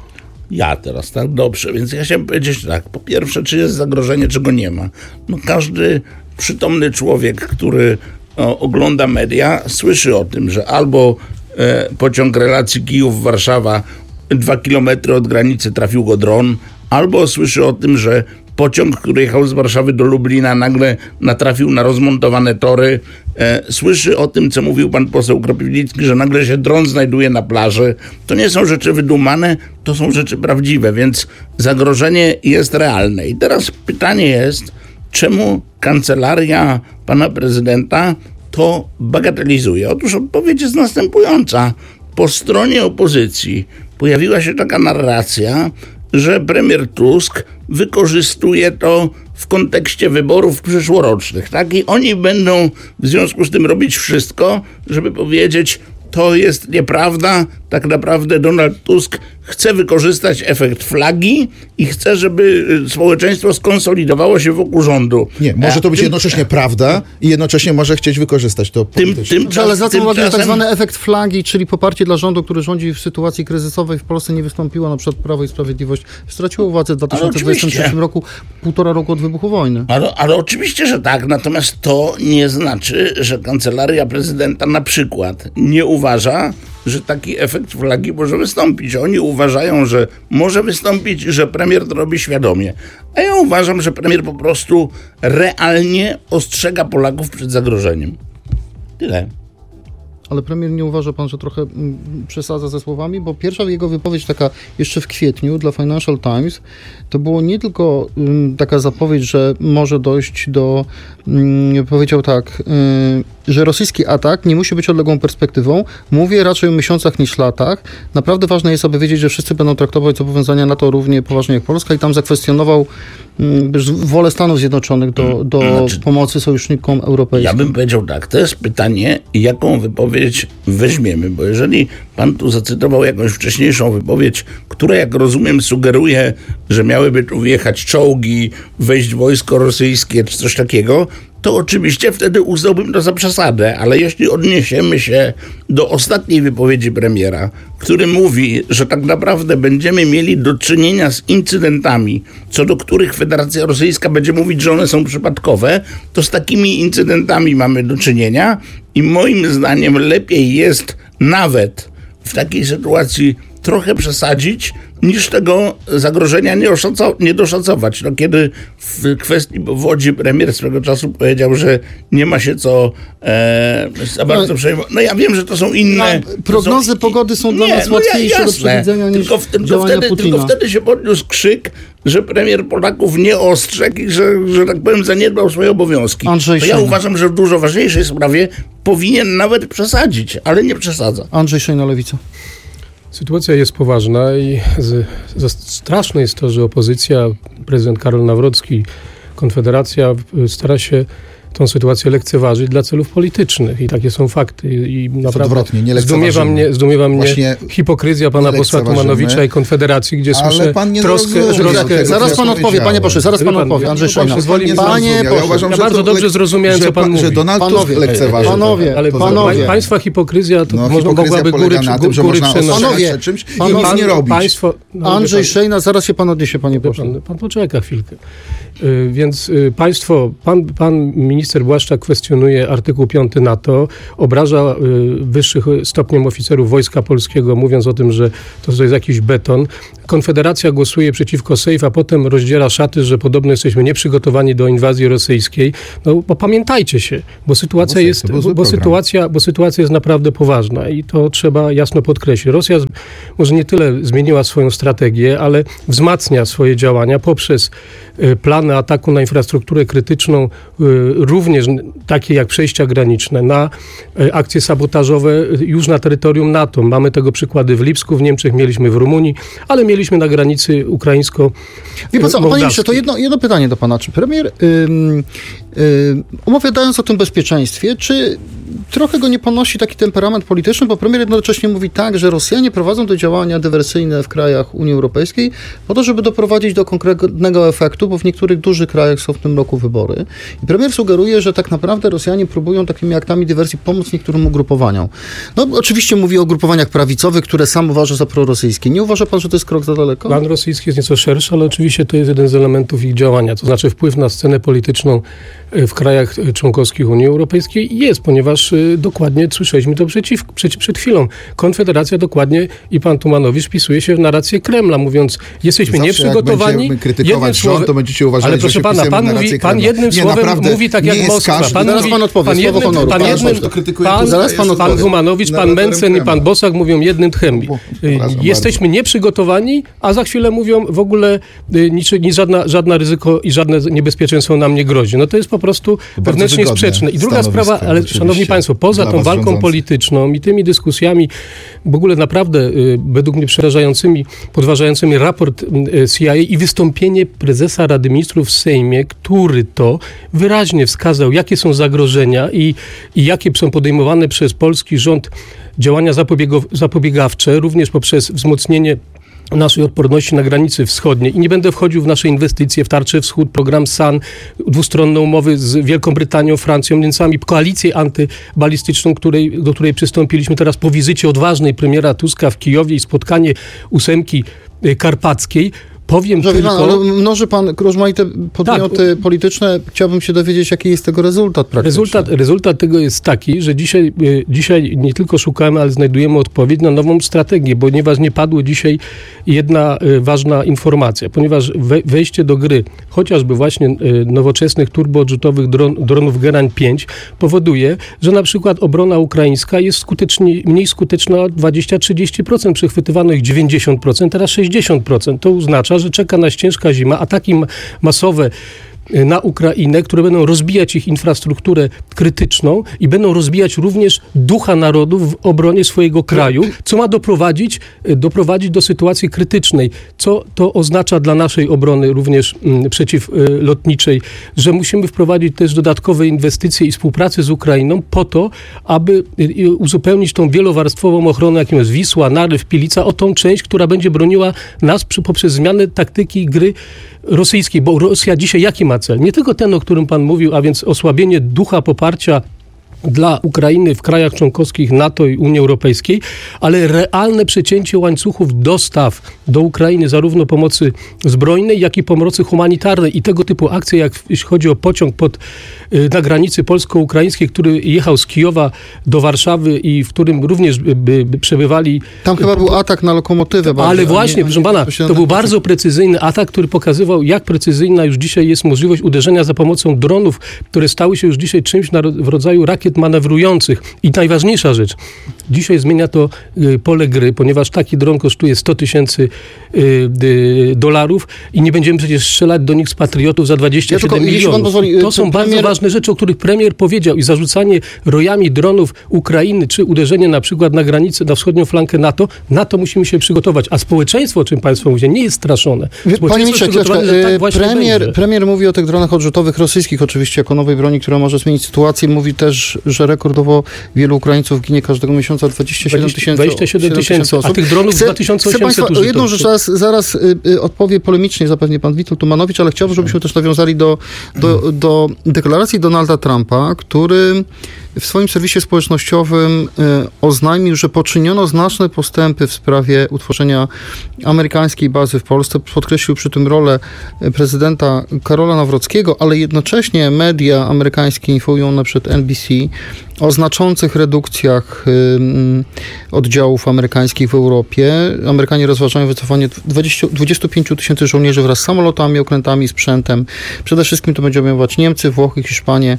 S8: Ja teraz, tak? Dobrze, więc ja chciałem powiedzieć tak. Po pierwsze, czy jest zagrożenie, czy go nie ma. No każdy przytomny człowiek, który o, ogląda media, słyszy o tym, że albo e, pociąg relacji Kijów-Warszawa dwa kilometry od granicy trafił go dron, albo słyszy o tym, że pociąg, który jechał z Warszawy do Lublina, nagle natrafił na rozmontowane tory. E, słyszy o tym, co mówił pan poseł Kropiwnicki, że nagle się dron znajduje na plaży. To nie są rzeczy wydumane, to są rzeczy prawdziwe, więc zagrożenie jest realne. I teraz pytanie jest, czemu kancelaria pana prezydenta to bagatelizuje? Otóż odpowiedź jest następująca. Po stronie opozycji pojawiła się taka narracja, że premier Tusk wykorzystuje to w kontekście wyborów przyszłorocznych, tak? I oni będą w związku z tym robić wszystko, żeby powiedzieć, to jest nieprawda, tak naprawdę Donald Tusk chce wykorzystać efekt flagi i chce, żeby społeczeństwo skonsolidowało się wokół rządu.
S7: Nie, może to być jednocześnie prawda i jednocześnie może chcieć wykorzystać to
S8: tym, tym czas,
S4: Ale zwracam uwagę, że
S8: czasem...
S4: tak zwany efekt flagi, czyli poparcie dla rządu, który rządzi w sytuacji kryzysowej w Polsce nie wystąpiło, na przykład Prawo i Sprawiedliwość straciło władzę w dwa tysiące dwudziestym trzecim roku, półtora roku od wybuchu wojny.
S8: Ale, ale oczywiście, że tak, natomiast to nie znaczy, że kancelaria prezydenta na przykład nie uważa, że taki efekt flagi może wystąpić. Oni uważają, że może wystąpić, że premier to robi świadomie. A ja uważam, że premier po prostu realnie ostrzega Polaków przed zagrożeniem. Tyle.
S4: Ale premier, nie uważa pan, że trochę mm, przesadza ze słowami? Bo pierwsza jego wypowiedź taka jeszcze w kwietniu dla Financial Times to było nie tylko mm, taka zapowiedź, że może dojść do, mm, powiedział tak, y, że rosyjski atak nie musi być odległą perspektywą. Mówię raczej o miesiącach niż latach. Naprawdę ważne jest, aby wiedzieć, że wszyscy będą traktować zobowiązania NATO równie poważnie jak Polska i tam zakwestionował mm, wolę Stanów Zjednoczonych do, do znaczy, pomocy sojusznikom europejskim.
S8: Ja bym powiedział tak, to jest pytanie, jaką wypowiedź weźmiemy, bo jeżeli pan tu zacytował jakąś wcześniejszą wypowiedź, która, jak rozumiem, sugeruje, że miałyby tu wjechać czołgi, wejść wojsko rosyjskie czy coś takiego, to oczywiście wtedy uznałbym to za przesadę, ale jeśli odniesiemy się do ostatniej wypowiedzi premiera, który mówi, że tak naprawdę będziemy mieli do czynienia z incydentami, co do których Federacja Rosyjska będzie mówić, że one są przypadkowe, to z takimi incydentami mamy do czynienia i moim zdaniem lepiej jest nawet w takiej sytuacji trochę przesadzić, niż tego zagrożenia nie, oszaca, nie doszacować. No, kiedy w kwestii powodzi premier swego czasu powiedział, że nie ma się co e, za bardzo przejmować. No ja wiem, że to są inne...
S4: No, prognozy
S8: są,
S4: pogody są dla
S8: nie,
S4: nas
S8: no,
S4: łatwiejsze
S8: jasne,
S4: do przewidzenia niż
S8: tylko, w, tylko,
S4: działania
S8: wtedy,
S4: Putina.
S8: tylko wtedy się podniósł krzyk, że premier Polaków nie ostrzegł i że, że tak powiem, zaniedbał swoje obowiązki.
S4: Andrzej
S8: to ja
S4: Szejna.
S8: uważam, że w dużo ważniejszej sprawie powinien nawet przesadzić, ale nie przesadza.
S4: Andrzej Szejna, Lewica.
S9: Sytuacja jest poważna i z, z, straszne jest to, że opozycja, prezydent Karol Nawrocki, Konfederacja stara się tą sytuację lekceważyć dla celów politycznych i takie są fakty. I naprawdę
S7: odwrotnie, nie
S9: zdumiewa mnie, zdumiewa mnie
S7: Właśnie
S9: hipokryzja pana posła Tumanowicza i Konfederacji, gdzie
S7: ale
S9: słyszę
S7: pan nie
S9: troskę...
S7: zrozumiał
S9: troskę
S7: tego,
S4: Zaraz
S7: co
S4: pan
S7: ja
S4: odpowie, panie pośle, zaraz pan
S9: Pan-
S4: odpowie. Andrzej
S9: pan
S4: Szejna.
S9: pozwoli mi-
S4: Panie
S7: Ja
S4: pośle,
S7: uważam,
S9: ja
S7: że
S9: bardzo
S7: to
S9: dobrze
S7: lek-
S9: zrozumiałem,
S7: że
S9: co pan
S7: Że
S9: mówi.
S7: Donald Tusk
S4: Panowie,
S7: lekceważy.
S4: panowie,
S7: to.
S9: Ale
S7: To
S4: panowie.
S7: zrobił.
S9: państwa hipokryzja, to
S7: No,
S9: można,
S7: hipokryzja
S9: mogłaby
S7: polega
S9: góry,
S7: na tym, że
S9: góry
S7: można
S9: przenosić.
S7: ostrzegać
S4: Panowie,
S7: przed czymś i
S4: panowie,
S7: nic nie robić.
S9: Państwo, no,
S4: Andrzej
S9: wie pan-
S4: Szejna, zaraz się pan odniesie, panie
S9: Wie
S4: pośle.
S9: Pan, pan poczeka chwilkę. Y, Więc y, państwo, pan, pan minister Błaszczak kwestionuje artykuł piąty NATO, obraża y, wyższych stopniem oficerów Wojska Polskiego, mówiąc o tym, że to jest jakiś beton. Konfederacja głosuje przeciwko Sejf, a potem rozdziera szaty, że podobno jesteśmy nieprzygotowani do inwazji rosyjskiej. No bo pamiętajcie się, bo sytuacja
S7: Bo
S9: jest,
S7: to był
S9: bo,
S7: zły
S9: bo
S7: program.
S9: sytuacja, bo sytuacja jest naprawdę poważna i to trzeba jasno podkreślić. Rosja z- może nie tyle zmieniła swoją strategię, ale wzmacnia swoje działania poprzez y, plany ataku na infrastrukturę krytyczną, y, również n- takie jak przejścia graniczne, na y, akcje sabotażowe y, już na terytorium NATO. Mamy tego przykłady w Lipsku, w Niemczech, mieliśmy w Rumunii, ale mieliśmy na granicy ukraińsko
S4: Wie pan co, panie
S9: mołdawskiej.
S4: ministrze, to jedno, jedno pytanie do pana. Czy premier, ym, ym, opowiadając o tym bezpieczeństwie, czy trochę go nie ponosi taki temperament polityczny, bo premier jednocześnie mówi tak, że Rosjanie prowadzą te działania dywersyjne w krajach Unii Europejskiej po to, żeby doprowadzić do konkretnego efektu, bo w niektórych dużych krajach są w tym roku wybory. I premier sugeruje, że tak naprawdę Rosjanie próbują takimi aktami dywersji pomóc niektórym ugrupowaniom. No oczywiście mówi o ugrupowaniach prawicowych, które sam uważa za prorosyjskie. Nie uważa pan, że to jest krok za daleko?
S9: Plan rosyjski jest nieco szerszy, ale oczywiście to jest jeden z elementów ich działania, to znaczy wpływ na scenę polityczną w krajach członkowskich Unii Europejskiej jest, ponieważ y, dokładnie słyszeliśmy to przeciw, przed, przed chwilą. Konfederacja dokładnie i pan Tumanowicz wpisuje się w narrację Kremla, mówiąc, jesteśmy
S7: Zawsze
S9: nieprzygotowani.
S7: jak będziemy krytykować
S9: jednym
S7: rząd,
S9: słowem-
S7: to będziecie uważali,
S9: ale
S7: że
S9: proszę
S7: się
S9: pana,
S7: wpisujemy
S9: pan
S7: w narrację
S9: mówi, pan
S7: Kremla.
S9: jednym
S7: Nie,
S9: słowem
S7: naprawdę,
S9: mówi tak
S7: nie
S9: jak
S7: jest
S9: Moskwa.
S7: każdy-
S9: Pan
S4: Zaraz
S9: mówi,
S4: pan odpowie,
S9: pan
S4: słowo
S9: jednym,
S4: honoru.
S9: pan
S4: Pan
S9: jednym,
S7: ktoś, kto krytykuje
S9: pan,
S7: Tuska,
S4: Zaraz pan
S7: jest
S4: odpowie.
S9: pan Humanowicz, pan
S7: narratorem
S9: Mencen i
S7: Kremla.
S9: pan Bosak mówią jednym tchem.
S7: O,
S9: Y,
S7: przepraszam
S9: Jesteśmy nieprzygotowani, a za chwilę mówią w ogóle y, nic, nic, żadna, żadna ryzyko i żadne niebezpieczeństwo nam nie grozi. No to jest po prostu wewnętrznie
S7: wygodne
S9: sprzeczne. I druga
S7: stanowisko,
S9: sprawa, ale
S7: oczywiście,
S9: szanowni państwo, poza
S7: dla
S9: tą
S7: was
S9: walką
S7: rządzących.
S9: polityczną i tymi dyskusjami, w ogóle naprawdę y, według mnie przerażającymi, podważającymi raport y, C I A i wystąpienie prezesa Rady Ministrów w Sejmie, który to wyraźnie wskazał, jakie są zagrożenia i, i jakie są podejmowane przez polski rząd działania zapobiego- zapobiegawcze, również poprzez wzmocnienie naszej odporności na granicy wschodniej. I nie będę wchodził w nasze inwestycje, w Tarczę Wschód, program S A N, dwustronne umowy z Wielką Brytanią, Francją, Niemcami, koalicję antybalistyczną, której, do której przystąpiliśmy teraz po wizycie odważnej premiera Tuska w Kijowie i spotkanie ósemki y, karpackiej. Powiem
S4: Że,
S9: tylko...
S4: pan, ale mnoży pan rozmaite podmioty polityczne. Chciałbym się dowiedzieć, jaki jest tego rezultat praktyczny.
S9: Rezultat, rezultat tego jest taki, że dzisiaj, y, dzisiaj nie tylko szukamy, ale znajdujemy odpowiedź na nową strategię, ponieważ nie padło dzisiaj jedna y, ważna informacja, ponieważ we, wejście do gry chociażby właśnie y, nowoczesnych turboodrzutowych dron, dronów Gerań pięć powoduje, że na przykład obrona ukraińska jest skutecznie, mniej skuteczna o dwadzieścia do trzydziestu procent, przechwytywano ich dziewięćdziesiąt procent, teraz sześćdziesiąt procent. To oznacza, że czeka nas ciężka zima, ataki m- masowe na Ukrainę, które będą rozbijać ich infrastrukturę krytyczną i będą rozbijać również ducha narodów w obronie swojego kraju, co ma doprowadzić, doprowadzić do sytuacji krytycznej. Co to oznacza dla naszej obrony również mm, przeciwlotniczej, że musimy wprowadzić też dodatkowe inwestycje i współpracę z Ukrainą po to, aby y, uzupełnić tą wielowarstwową ochronę, jaką jest Wisła, Narew, Pilica, o tą część, która będzie broniła nas przy, poprzez zmianę taktyki gry rosyjskiej, bo Rosja dzisiaj jaki ma cel? Nie tylko ten, o którym pan mówił, a więc osłabienie ducha poparcia dla Ukrainy w krajach członkowskich NATO i Unii Europejskiej, ale realne przecięcie łańcuchów dostaw do Ukrainy zarówno pomocy zbrojnej, jak i pomocy humanitarnej. I tego typu akcje, jak jeśli chodzi o pociąg pod, na granicy polsko-ukraińskiej, który jechał z Kijowa do Warszawy i w którym również by, by przebywali...
S4: Tam chyba był atak na lokomotywę.
S9: Ale bardziej, właśnie, nie, proszę pana, to był bardzo precyzyjny atak, który pokazywał, jak precyzyjna już dzisiaj jest możliwość uderzenia za pomocą dronów, które stały się już dzisiaj czymś na, w rodzaju rakiet manewrujących. I najważniejsza rzecz, dzisiaj zmienia to y, pole gry, ponieważ taki dron kosztuje sto tysięcy y, y, dolarów i nie będziemy przecież strzelać do nich z patriotów za dwadzieścia siedem
S4: ja tylko,
S9: milionów.
S4: Pozwoli,
S9: to są premier... bardzo ważne rzeczy, o których premier powiedział i zarzucanie rojami dronów Ukrainy, czy uderzenie na przykład na granicę, na wschodnią flankę NATO, na to musimy się przygotować. A społeczeństwo, o czym państwo mówicie, nie jest straszone.
S4: Panie ministrze,
S9: tak
S4: premier, premier mówi o tych dronach odrzutowych rosyjskich oczywiście jako nowej broni, która może zmienić sytuację. Mówi też, że rekordowo wielu Ukraińców ginie każdego miesiąca, dwadzieścia siedem tysięcy
S9: dwadzieścia siedem tysięcy osób. A tych dronów
S4: chcę,
S9: dwa tysiące osiemset
S4: chcę państwa, jedną rzecz zaraz, zaraz y, y, odpowie polemicznie zapewnie pan Witold Tumanowicz, ale chciałbym, żebyśmy też nawiązali do, do, do deklaracji Donalda Trumpa, który w swoim serwisie społecznościowym y, oznajmił, że poczyniono znaczne postępy w sprawie utworzenia amerykańskiej bazy w Polsce. Podkreślił przy tym rolę prezydenta Karola Nawrockiego, ale jednocześnie media amerykańskie informują na przykład N B C o znaczących redukcjach y, oddziałów amerykańskich w Europie. Amerykanie rozważają wycofanie dwudziestu pięciu tysięcy żołnierzy wraz z samolotami, okrętami, sprzętem. Przede wszystkim to będzie obejmować Niemcy, Włochy, Hiszpanię.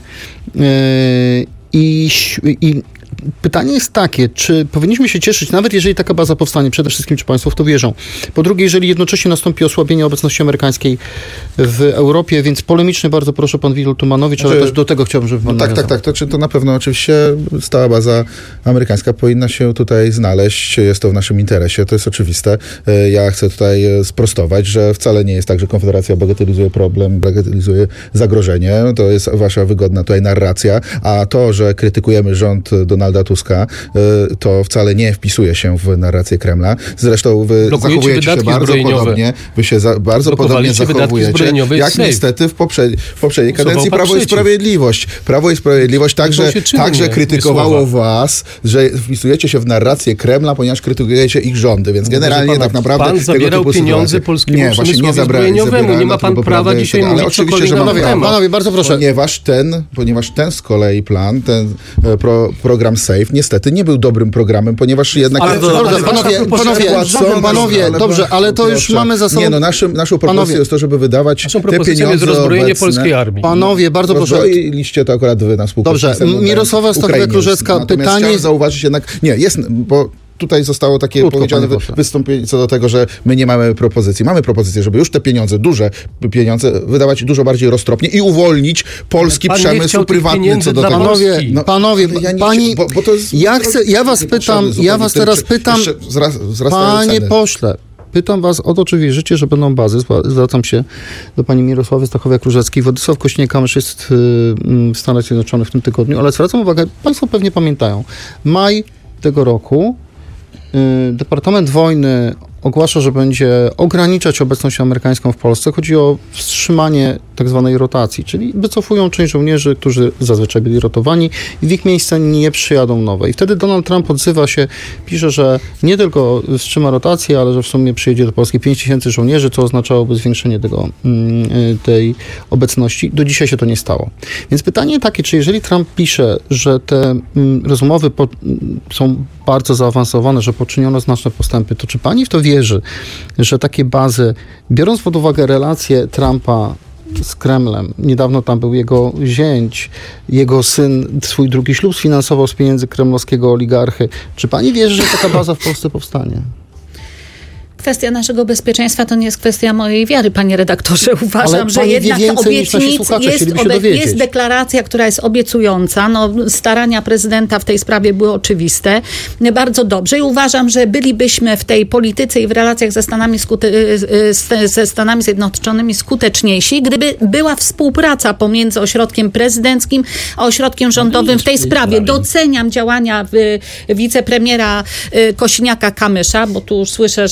S4: Y, I, I pytanie jest takie, czy powinniśmy się cieszyć, nawet jeżeli taka baza powstanie, przede wszystkim, czy państwo w to wierzą. Po drugie, jeżeli jednocześnie nastąpi osłabienie obecności amerykańskiej w Europie, więc polemicznie bardzo proszę pan Witold Tumanowicz, ale też do tego chciałbym, żeby pan
S7: no tak, tak, tak, to, czy to na pewno oczywiście stała baza amerykańska powinna się tutaj znaleźć, jest to w naszym interesie, to jest oczywiste. Ja chcę tutaj sprostować, że wcale nie jest tak, że Konfederacja bagatelizuje problem, bagatelizuje zagrożenie, to jest wasza wygodna tutaj narracja, a to, że krytykujemy rząd Donalda Tuska, to wcale nie wpisuje się w narrację Kremla. Zresztą wy
S9: Blokujecie
S7: zachowujecie się bardzo
S9: zbrojeniowe.
S7: podobnie, wy się za, bardzo podobnie zachowujecie, jak niestety w, poprze w poprzedniej kadencji Prawo i Sprawiedliwość. Prawo i Sprawiedliwość także, także krytykowało was, że wpisujecie się w narrację Kremla, ponieważ krytykujecie ich rządy, więc generalnie pana, tak naprawdę
S9: pan zabierał pieniądze polskiemu
S7: nie, właśnie nie
S9: zbrojeniowemu. Nie ma pan prawa dzisiaj mówić ale oczywiście, że
S7: panowie,
S4: panowie, bardzo proszę.
S7: Ponieważ ten, ponieważ ten z kolei plan, ten pro, program SAFE niestety nie był dobrym programem, ponieważ jednak...
S4: Ale, to, ale, ale panowie, panowie, panowie, panowie ale, dobrze, ale to już mamy za sobą...
S7: Nie, no naszym, naszą propozycją panowie, jest to, żeby wydawać te pieniądze
S9: jest rozbrojenie obecne. Polskiej armii.
S4: Panowie, bardzo proszę.
S7: Rozbroiliście to akurat wy na współpracę.
S4: Dobrze, Mirosława Stachowiak-Różecka, pytanie...
S7: Chciałem zauważyć jednak... Nie, jest, bo... Tutaj zostało takie Krótko, powiedziane wy, wystąpienie co do tego, że my nie mamy propozycji. Mamy propozycję, żeby już te pieniądze, duże pieniądze, wydawać dużo bardziej roztropnie i uwolnić polski pan przemysł prywatny co do tego.
S4: Panowie, no, panowie, ja nie, pani, bo, bo to jest, ja, chcę, ja was pytam, ja was teraz pytam,
S7: zras,
S4: panie ceny. pośle, pytam was o to, czy wierzycie, że będą bazy. Zwracam się do pani Mirosławy Stachowiak-Różeckiej. Władysław Kośniak-Kamysz jest w Stanach Zjednoczonych w tym tygodniu, ale zwracam uwagę, państwo pewnie pamiętają, maj tego roku Departament Wojny ogłasza, że będzie ograniczać obecność amerykańską w Polsce. Chodzi o wstrzymanie tak zwanej rotacji, czyli wycofują część żołnierzy, którzy zazwyczaj byli rotowani i w ich miejsce nie przyjadą nowe. I wtedy Donald Trump odzywa się, pisze, że nie tylko wstrzyma rotację, ale że w sumie przyjedzie do Polski pięć tysięcy żołnierzy, co oznaczałoby zwiększenie tego, tej obecności. Do dzisiaj się to nie stało. Więc pytanie takie, czy jeżeli Trump pisze, że te rozmowy po, są bardzo zaawansowane, że poczyniono znaczne postępy, to czy pani w to wierzy, że takie bazy, biorąc pod uwagę relacje Trumpa z Kremlem, niedawno tam był jego zięć, jego syn swój drugi ślub sfinansował z pieniędzy kremlowskiego oligarchy, czy pani wierzy, że taka baza w Polsce powstanie?
S6: Kwestia naszego bezpieczeństwa to nie jest kwestia mojej wiary, panie redaktorze. Uważam, że jednak obietnic jest, obe- jest deklaracja, która jest obiecująca. No, starania prezydenta w tej sprawie były oczywiste. Bardzo dobrze i uważam, że bylibyśmy w tej polityce i w relacjach ze Stanami, skute- ze Stanami Zjednoczonymi skuteczniejsi, gdyby była współpraca pomiędzy ośrodkiem prezydenckim a ośrodkiem rządowym w tej sprawie. Doceniam działania wicepremiera Kosiniaka-Kamysza, bo tu już słyszę, że pan chce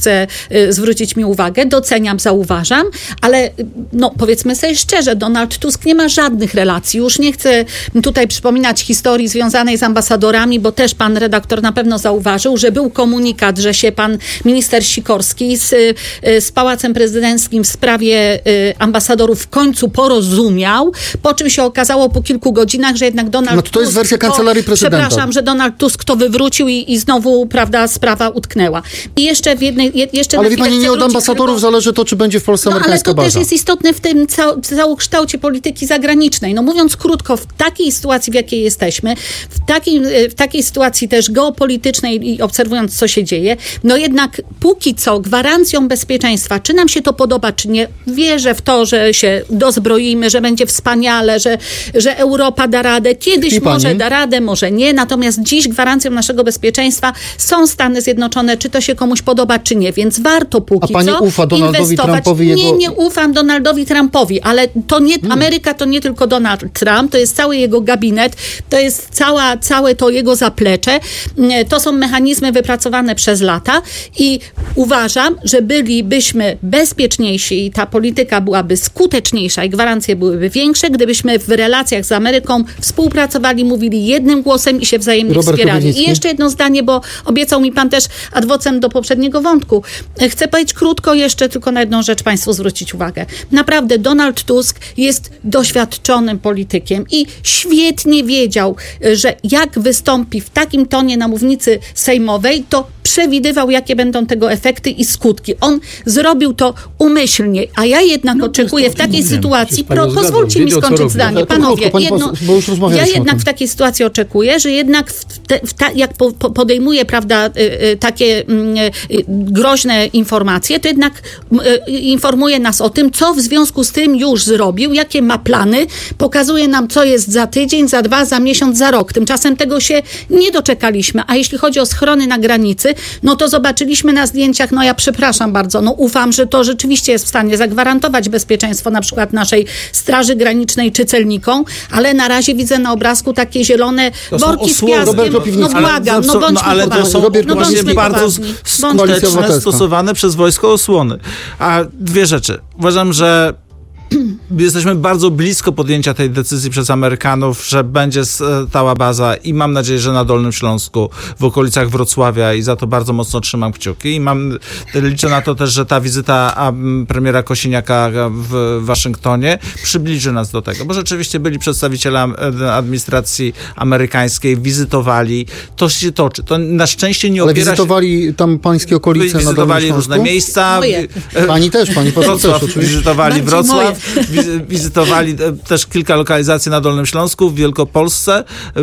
S6: chce y, zwrócić mi uwagę. Doceniam, zauważam, ale no, powiedzmy sobie szczerze, Donald Tusk nie ma żadnych relacji. Już nie chcę tutaj przypominać historii związanej z ambasadorami, bo też pan redaktor na pewno zauważył, że był komunikat, że się pan minister Sikorski z, z Pałacem Prezydenckim w sprawie y, ambasadorów w końcu porozumiał, po czym się okazało po kilku godzinach, że jednak Donald
S4: No to, to jest
S6: Tusk,
S4: wersja kancelarii
S6: to,
S4: prezydenta.
S6: Przepraszam, że Donald Tusk to wywrócił i, i znowu, prawda, sprawa utknęła. I jeszcze w jednej, je, jeszcze
S4: Ale
S6: na
S4: wie pani, nie od ambasadorów tylko... zależy to, czy będzie w Polsce
S6: no,
S4: amerykańska baza.
S6: Ale to też jest istotne w tym cał, całokształcie polityki zagranicznej. No mówiąc krótko, w takiej sytuacji, w jakiej jesteśmy, w takiej, w takiej sytuacji też geopolitycznej i obserwując, co się dzieje, no jednak póki co gwarancją bezpieczeństwa, czy nam się to podoba, czy nie, wierzę w to, że się dozbroimy, że będzie wspaniale, że, że Europa da radę. Kiedyś
S4: I
S6: może
S4: pani?
S6: da radę, może nie. Natomiast dziś gwarancją naszego bezpieczeństwa są Stany Zjednoczone, czy to się komuś podoba, czy nie. Więc warto póki
S4: A pani
S6: co
S4: ufa Donaldowi
S6: inwestować.
S4: Trumpowi?
S6: Nie,
S4: jego...
S6: nie ufam Donaldowi Trumpowi, ale to nie,
S4: hmm.
S6: Ameryka to nie tylko Donald Trump, to jest cały jego gabinet, to jest cała, całe to jego zaplecze. To są mechanizmy wypracowane przez lata i uważam, że bylibyśmy bezpieczniejsi i ta polityka byłaby skuteczniejsza i gwarancje byłyby większe, gdybyśmy w relacjach z Ameryką współpracowali, mówili jednym głosem i się wzajemnie
S4: Robert
S6: wspierali.
S4: Kubicki.
S6: I jeszcze jedno zdanie, bo obiecał mi pan też adwocem do poprzedniego wątku. Chcę powiedzieć krótko jeszcze tylko na jedną rzecz państwu zwrócić uwagę. Naprawdę Donald Tusk jest doświadczonym politykiem i świetnie wiedział, że jak wystąpi w takim tonie na mównicy sejmowej, to przewidywał, jakie będą tego efekty i skutki. On zrobił to umyślnie, a ja jednak no, oczekuję w takiej sytuacji, pro, pozwólcie mi skończyć zdanie, panowie,
S4: pani
S6: jedno,
S4: poseł, bo już
S6: ja jednak w takiej sytuacji oczekuję, że jednak w te, w ta, jak po, po podejmuje, prawda, y, y, takie y, y, groźne informacje, to jednak y, informuje nas o tym, co w związku z tym już zrobił, jakie ma plany, pokazuje nam, co jest za tydzień, za dwa, za miesiąc, za rok. Tymczasem tego się nie doczekaliśmy, a jeśli chodzi o schrony na granicy, no to zobaczyliśmy na zdjęciach, no ja przepraszam bardzo, no ufam, że to rzeczywiście jest w stanie zagwarantować bezpieczeństwo na przykład naszej Straży Granicznej czy celnikom, ale na razie widzę na obrazku takie zielone worki z piaskiem. No błagam, no bądźmy
S5: no, ale to są
S6: no,
S5: właśnie bardzo skutecznie stosowane przez wojsko osłony. A dwie rzeczy. Uważam, że jesteśmy bardzo blisko podjęcia tej decyzji przez Amerykanów, że będzie stała baza i mam nadzieję, że na Dolnym Śląsku, w okolicach Wrocławia i za to bardzo mocno trzymam kciuki i mam, liczę na to też, że ta wizyta premiera Kosiniaka w Waszyngtonie przybliży nas do tego, bo rzeczywiście byli przedstawiciele administracji amerykańskiej, wizytowali, to się toczy. To na szczęście nie
S4: Ale
S5: opiera
S4: wizytowali się... tam pańskie okolice na Dolnym
S5: Wizytowali różne miejsca.
S4: Pani też, pani poseł też oczywiście.
S5: Wizytowali Wrocław. Wizytowali też kilka lokalizacji na Dolnym Śląsku, w Wielkopolsce.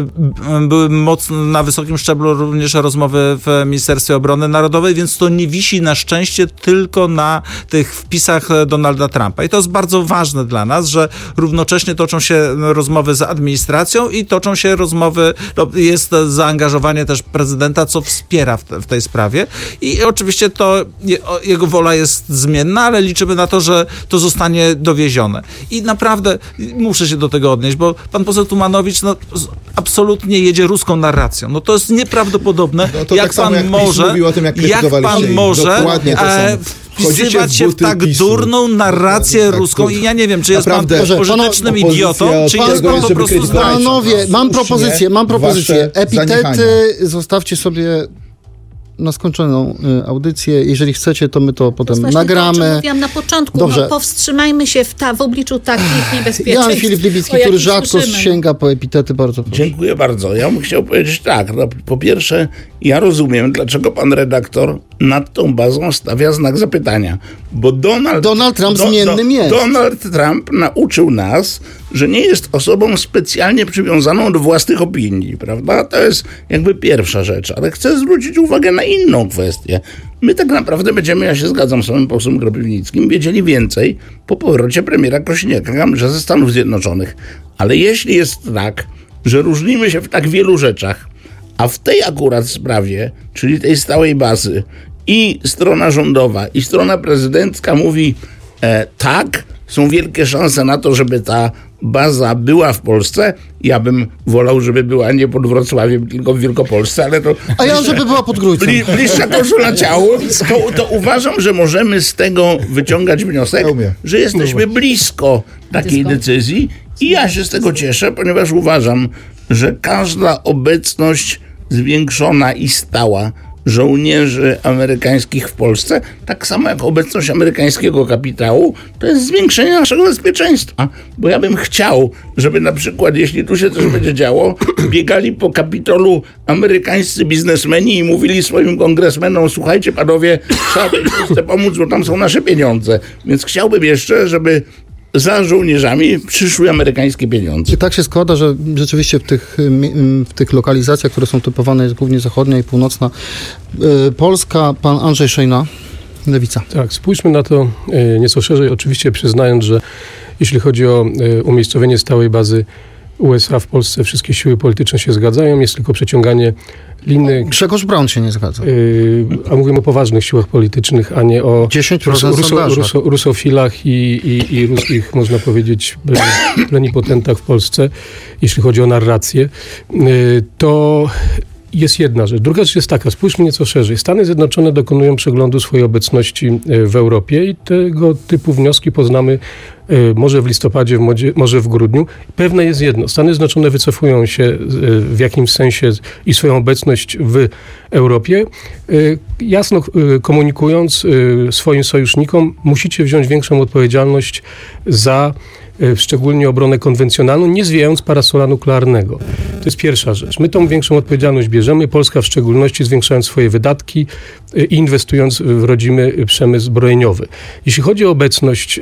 S5: Były mocno na wysokim szczeblu również rozmowy w Ministerstwie Obrony Narodowej, więc to nie wisi na szczęście tylko na tych wpisach Donalda Trumpa. I to jest bardzo ważne dla nas, że równocześnie toczą się rozmowy z administracją i toczą się rozmowy, no, jest zaangażowanie też prezydenta, co wspiera w, te, w tej sprawie. I oczywiście to jego wola jest zmienna, ale liczymy na to, że to zostanie dowiezione. I naprawdę muszę się do tego odnieść, bo pan poseł Tumanowicz no, absolutnie jedzie ruską narracją. No to jest nieprawdopodobne, no to jak, tak pan jak może, mówił o tym, jak, jak pan może e, wpisywać się w tak PiSu. durną narrację tak, ruską i ja nie wiem, czy jest Naprawdę, pan pożytecznym idiotą, czy jest pan po prostu znany.
S4: Panowie, mam propozycję, mam propozycję. Epitety zaniechania. Zostawcie sobie na skończoną y, audycję. Jeżeli chcecie, to my to potem to nagramy.
S6: To, mówiłam na początku. Dobrze. No, powstrzymajmy się w, ta, w obliczu takich niebezpieczeństw.
S4: Jan Filip Libicki, który rzadko słyszymy. sięga po epitety. Bardzo proszę.
S8: Dziękuję bardzo. Ja bym chciał powiedzieć tak. No, po pierwsze, ja rozumiem, dlaczego pan redaktor nad tą bazą stawia znak zapytania. Bo Donald,
S4: Donald Trump do, zmiennym
S8: do,
S4: jest.
S8: Donald Trump nauczył nas, że nie jest osobą specjalnie przywiązaną do własnych opinii, prawda? To jest jakby pierwsza rzecz. Ale chcę zwrócić uwagę na inną kwestię. My tak naprawdę będziemy, ja się zgadzam z panem posłem Kropiwnickim, wiedzieli więcej po powrocie premiera Kosiniaka że ze Stanów Zjednoczonych. Ale jeśli jest tak, że różnimy się w tak wielu rzeczach, a w tej akurat sprawie, czyli tej stałej bazy, i strona rządowa, i strona prezydencka mówi e, tak, są wielkie szanse na to, żeby ta baza była w Polsce. Ja bym wolał, żeby była nie pod Wrocławiem, tylko w Wielkopolsce, ale to...
S4: A ja, żeby była pod Grójcem.
S8: Bli, bliższa koszula ciału. To, to uważam, że możemy z tego wyciągać wniosek, że jesteśmy blisko takiej decyzji i ja się z tego cieszę, ponieważ uważam, że każda obecność zwiększona i stała żołnierzy amerykańskich w Polsce, tak samo jak obecność amerykańskiego kapitału, to jest zwiększenie naszego bezpieczeństwa. Bo ja bym chciał, żeby na przykład, jeśli tu się coś będzie działo, biegali po Kapitolu amerykańscy biznesmeni i mówili swoim kongresmenom: słuchajcie panowie, trzeba tej Polsce pomóc, bo tam są nasze pieniądze. Więc chciałbym jeszcze, żeby za żołnierzami przyszły amerykańskie pieniądze.
S4: I tak się składa, że rzeczywiście w tych, w tych lokalizacjach, które są typowane, jest głównie zachodnia i północna Polska. Pan Andrzej Szejna, Lewica.
S9: Tak, spójrzmy na to nieco szerzej, oczywiście przyznając, że jeśli chodzi o umiejscowienie stałej bazy U S A w Polsce, wszystkie siły polityczne się zgadzają, jest tylko przeciąganie liny.
S4: Grzegorz Braun się nie zgadza.
S9: Yy, a mówimy o poważnych siłach politycznych, a nie o
S4: dziesięć procent
S9: ruso, ruso, rusofilach i, i, i ruskich, można powiedzieć, plenipotentach w Polsce, jeśli chodzi o narrację. Yy, to jest jedna rzecz. Druga rzecz jest taka, spójrzmy nieco szerzej. Stany Zjednoczone dokonują przeglądu swojej obecności w Europie i tego typu wnioski poznamy może w listopadzie, może w grudniu. Pewne jest jedno. Stany Zjednoczone wycofują się w jakimś sensie i swoją obecność w Europie, jasno komunikując swoim sojusznikom: musicie wziąć większą odpowiedzialność za szczególnie obronę konwencjonalną, nie zwijając parasola nuklearnego. To jest pierwsza rzecz. My tą większą odpowiedzialność bierzemy, Polska w szczególności, zwiększając swoje wydatki i inwestując w rodzimy przemysł zbrojeniowy. Jeśli chodzi o obecność,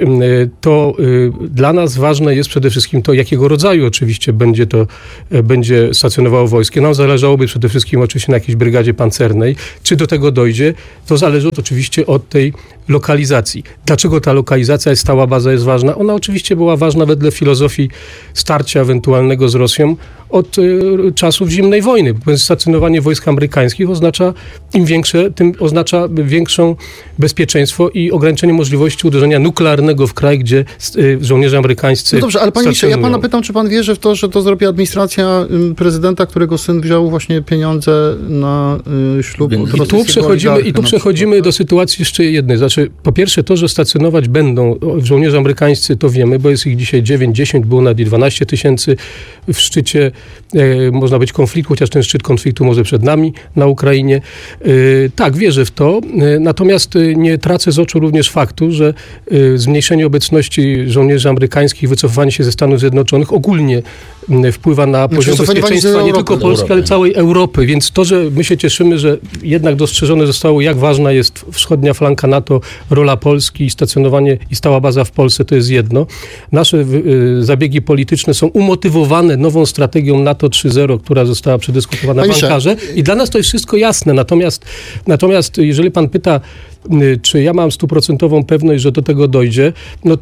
S9: to dla nas ważne jest przede wszystkim to, jakiego rodzaju oczywiście będzie to, będzie stacjonowało wojsko. Nam zależałoby przede wszystkim oczywiście na jakiejś brygadzie pancernej. Czy do tego dojdzie, to zależy oczywiście od tej lokalizacji. Dlaczego ta lokalizacja, stała baza jest ważna? Ona oczywiście była ważna wedle filozofii starcia ewentualnego z Rosją od y, czasów zimnej wojny. Stacjonowanie wojsk amerykańskich oznacza im większe, tym oznacza większą bezpieczeństwo i ograniczenie możliwości uderzenia nuklearnego w kraj, gdzie y, żołnierze amerykańscy.
S4: No dobrze, ale panie ministrze, ja pana pytam, czy pan wierzy w to, że to zrobi administracja prezydenta, którego syn wziął właśnie pieniądze na y, ślub?
S9: I tu przechodzimy, i tu przechodzimy do sytuacji jeszcze jednej. Znaczy, po pierwsze to, że stacjonować będą żołnierze amerykańscy, to wiemy, bo jest ich dzisiaj dziewięć, dziesięć, było nawet i dwanaście tysięcy w szczycie, e, można być konfliktu, chociaż ten szczyt konfliktu może przed nami na Ukrainie. E, tak, wierzę w to, e, natomiast e, nie tracę z oczu również faktu, że e, zmniejszenie obecności żołnierzy amerykańskich, wycofywanie się ze Stanów Zjednoczonych ogólnie m, wpływa na poziom bezpieczeństwa nie tylko Polski, ale całej Europy, więc to, że my się cieszymy, że jednak dostrzeżone zostało, jak ważna jest wschodnia flanka NATO, rola Polski i stacjonowanie i stała baza w Polsce, to jest jedno. Nasze y, zabiegi polityczne są umotywowane nową strategią NATO trzy zero, która została przedyskutowana w Ankarze i dla nas to jest wszystko jasne. Natomiast, natomiast jeżeli pan pyta, y, czy ja mam stuprocentową pewność, że do tego dojdzie, no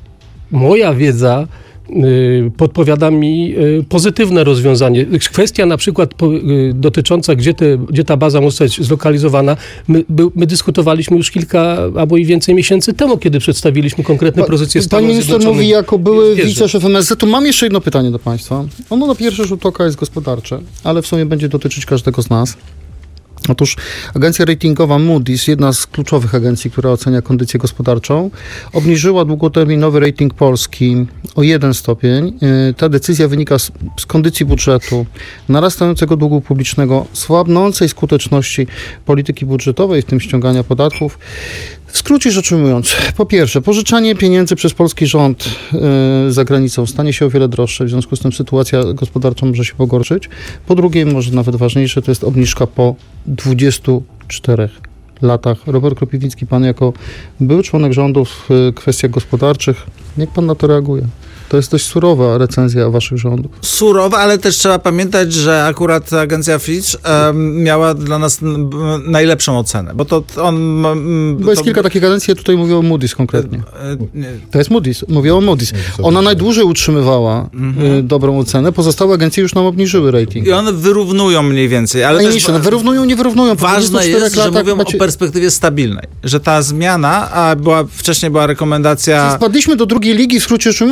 S9: moja wiedza podpowiada mi pozytywne rozwiązanie. Kwestia na przykład dotycząca, gdzie, te, gdzie ta baza może zostać zlokalizowana, my, my dyskutowaliśmy już kilka albo i więcej miesięcy temu, kiedy przedstawiliśmy konkretne pozycje Stanów
S4: Zjednoczonych. Pan minister mówi, jako były wiceszef M S Z. Tu mam jeszcze jedno pytanie do państwa. Ono na pierwszy rzut oka jest gospodarcze, ale w sumie będzie dotyczyć każdego z nas. Otóż agencja ratingowa Moody's, jedna z kluczowych agencji, która ocenia kondycję gospodarczą, obniżyła długoterminowy rating Polski o jeden stopień. Ta decyzja wynika z, z kondycji budżetu, narastającego długu publicznego, słabnącej skuteczności polityki budżetowej, w tym ściągania podatków. W skrócie rzecz ujmując, po pierwsze, pożyczanie pieniędzy przez polski rząd yy, za granicą stanie się o wiele droższe, w związku z tym sytuacja gospodarcza może się pogorszyć. Po drugie, może nawet ważniejsze, to jest obniżka po dwudziestu czterech latach. Robert Kropiwnicki, pan jako były członek rządu w kwestiach gospodarczych, jak pan na to reaguje? To jest dość surowa recenzja waszych rządów.
S5: Surowa, ale też trzeba pamiętać, że akurat agencja Fitch um, miała dla nas najlepszą ocenę, bo to on... Um,
S4: bo jest to... kilka takich agencji, ja tutaj mówię o Moody's konkretnie. To jest Moody's, mówię o Moody's. Ona najdłużej utrzymywała mm-hmm. y, dobrą ocenę, pozostałe agencje już nam obniżyły rating.
S5: I one wyrównują mniej więcej, ale
S4: też... No, wyrównują, nie wyrównują.
S5: Ważne jest, że mówią macie... o perspektywie stabilnej, że ta zmiana, a była, wcześniej była rekomendacja...
S4: Spadliśmy do drugiej ligi, w skrócie rzecz ujmując, ale mamy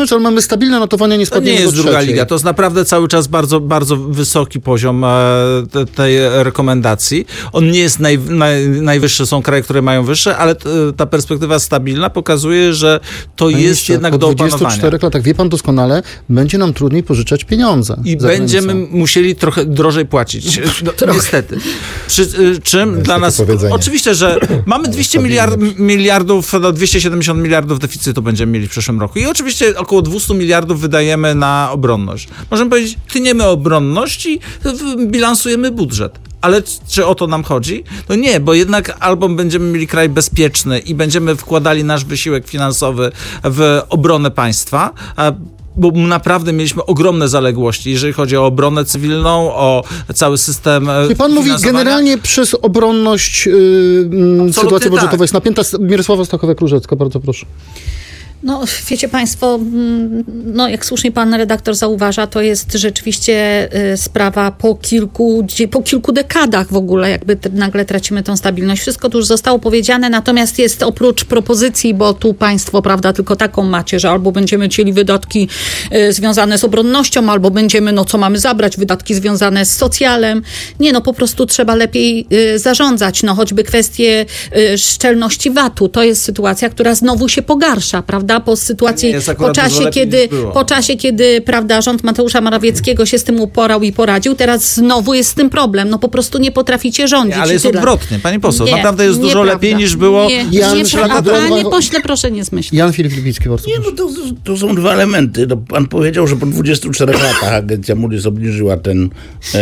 S4: stabilne notowania, nie
S5: To
S4: spadniemy
S5: nie jest
S4: do
S5: druga
S4: trzeciej.
S5: liga, to jest naprawdę cały czas bardzo, bardzo wysoki poziom e, te, tej rekomendacji. On nie jest naj, naj, najwyższy, są kraje, które mają wyższe, ale t, ta perspektywa stabilna pokazuje, że to
S4: Panie
S5: jest
S4: ministrze,
S5: jednak
S4: po
S5: do
S4: dwudziestu
S5: opanowania.
S4: czterech latach, wie pan doskonale, będzie nam trudniej pożyczać pieniądze.
S5: I
S4: za
S5: będziemy
S4: granicą.
S5: musieli trochę drożej płacić. No, niestety. Przy, y, czym dla nas...
S7: powiedzenie.
S5: Oczywiście, że mamy dwieście miliard, miliardów, no dwieście siedemdziesiąt miliardów deficytu będziemy mieli w przyszłym roku. I oczywiście około dwieście miliardów wydajemy na obronność. Możemy powiedzieć, tniemy obronność i bilansujemy budżet. Ale czy o to nam chodzi? No nie, bo jednak albo będziemy mieli kraj bezpieczny i będziemy wkładali nasz wysiłek finansowy w obronę państwa, a bo naprawdę mieliśmy ogromne zaległości, jeżeli chodzi o obronę cywilną, o cały system
S4: Czyli pan mówi,
S5: finansowania.
S4: generalnie przez obronność yy, sytuacja budżetowa
S5: tak.
S4: jest napięta. Mirosława Stachowiak-Różecka, bardzo proszę.
S6: No, wiecie państwo, mm, no jak słusznie pan redaktor zauważa, to jest rzeczywiście y, sprawa po kilku, dzie- po kilku dekadach w ogóle, jakby t- nagle tracimy tą stabilność. Wszystko tu już zostało powiedziane, natomiast jest oprócz propozycji, bo tu państwo, prawda, tylko taką macie, że albo będziemy chcieli wydatki y, związane z obronnością, albo będziemy, no co mamy zabrać, wydatki związane z socjalem. Nie, no po prostu trzeba lepiej y, zarządzać, no choćby kwestie y, szczelności V A T-u. To jest sytuacja, która znowu się pogarsza, prawda? Po sytuacji,
S5: Nie, jest
S6: po
S5: akurat dużo
S6: czasie,
S5: lepiej
S6: kiedy,
S5: niż było.
S6: po czasie, kiedy, prawda, rząd Mateusza Morawieckiego się z tym uporał i poradził, teraz znowu jest z tym problem. No po prostu nie potraficie rządzić.
S5: Nie, ale
S6: i
S5: jest
S6: tyle.
S5: odwrotnie, pani poseł.
S6: Nie,
S5: Naprawdę jest dużo
S6: nieprawda.
S5: lepiej niż było
S6: Nie,
S4: Jan
S6: nie,
S4: Szlak-
S6: a
S4: Droga-
S6: panie pośle, proszę nie zmyślać.
S4: Jan Filip Lipicki, bardzo
S8: Nie,
S4: proszę.
S8: no to, to są dwa elementy. No, pan powiedział, że po dwudziestu czterech latach agencja Moody's obniżyła ten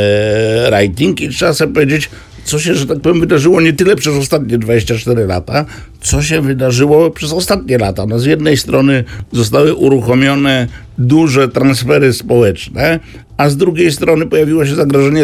S8: e, rating i trzeba sobie powiedzieć, co się, że tak powiem, wydarzyło nie tyle przez ostatnie dwadzieścia cztery lata, co się wydarzyło przez ostatnie lata. No, z jednej strony zostały uruchomione duże transfery społeczne, a z drugiej strony pojawiło się zagrożenie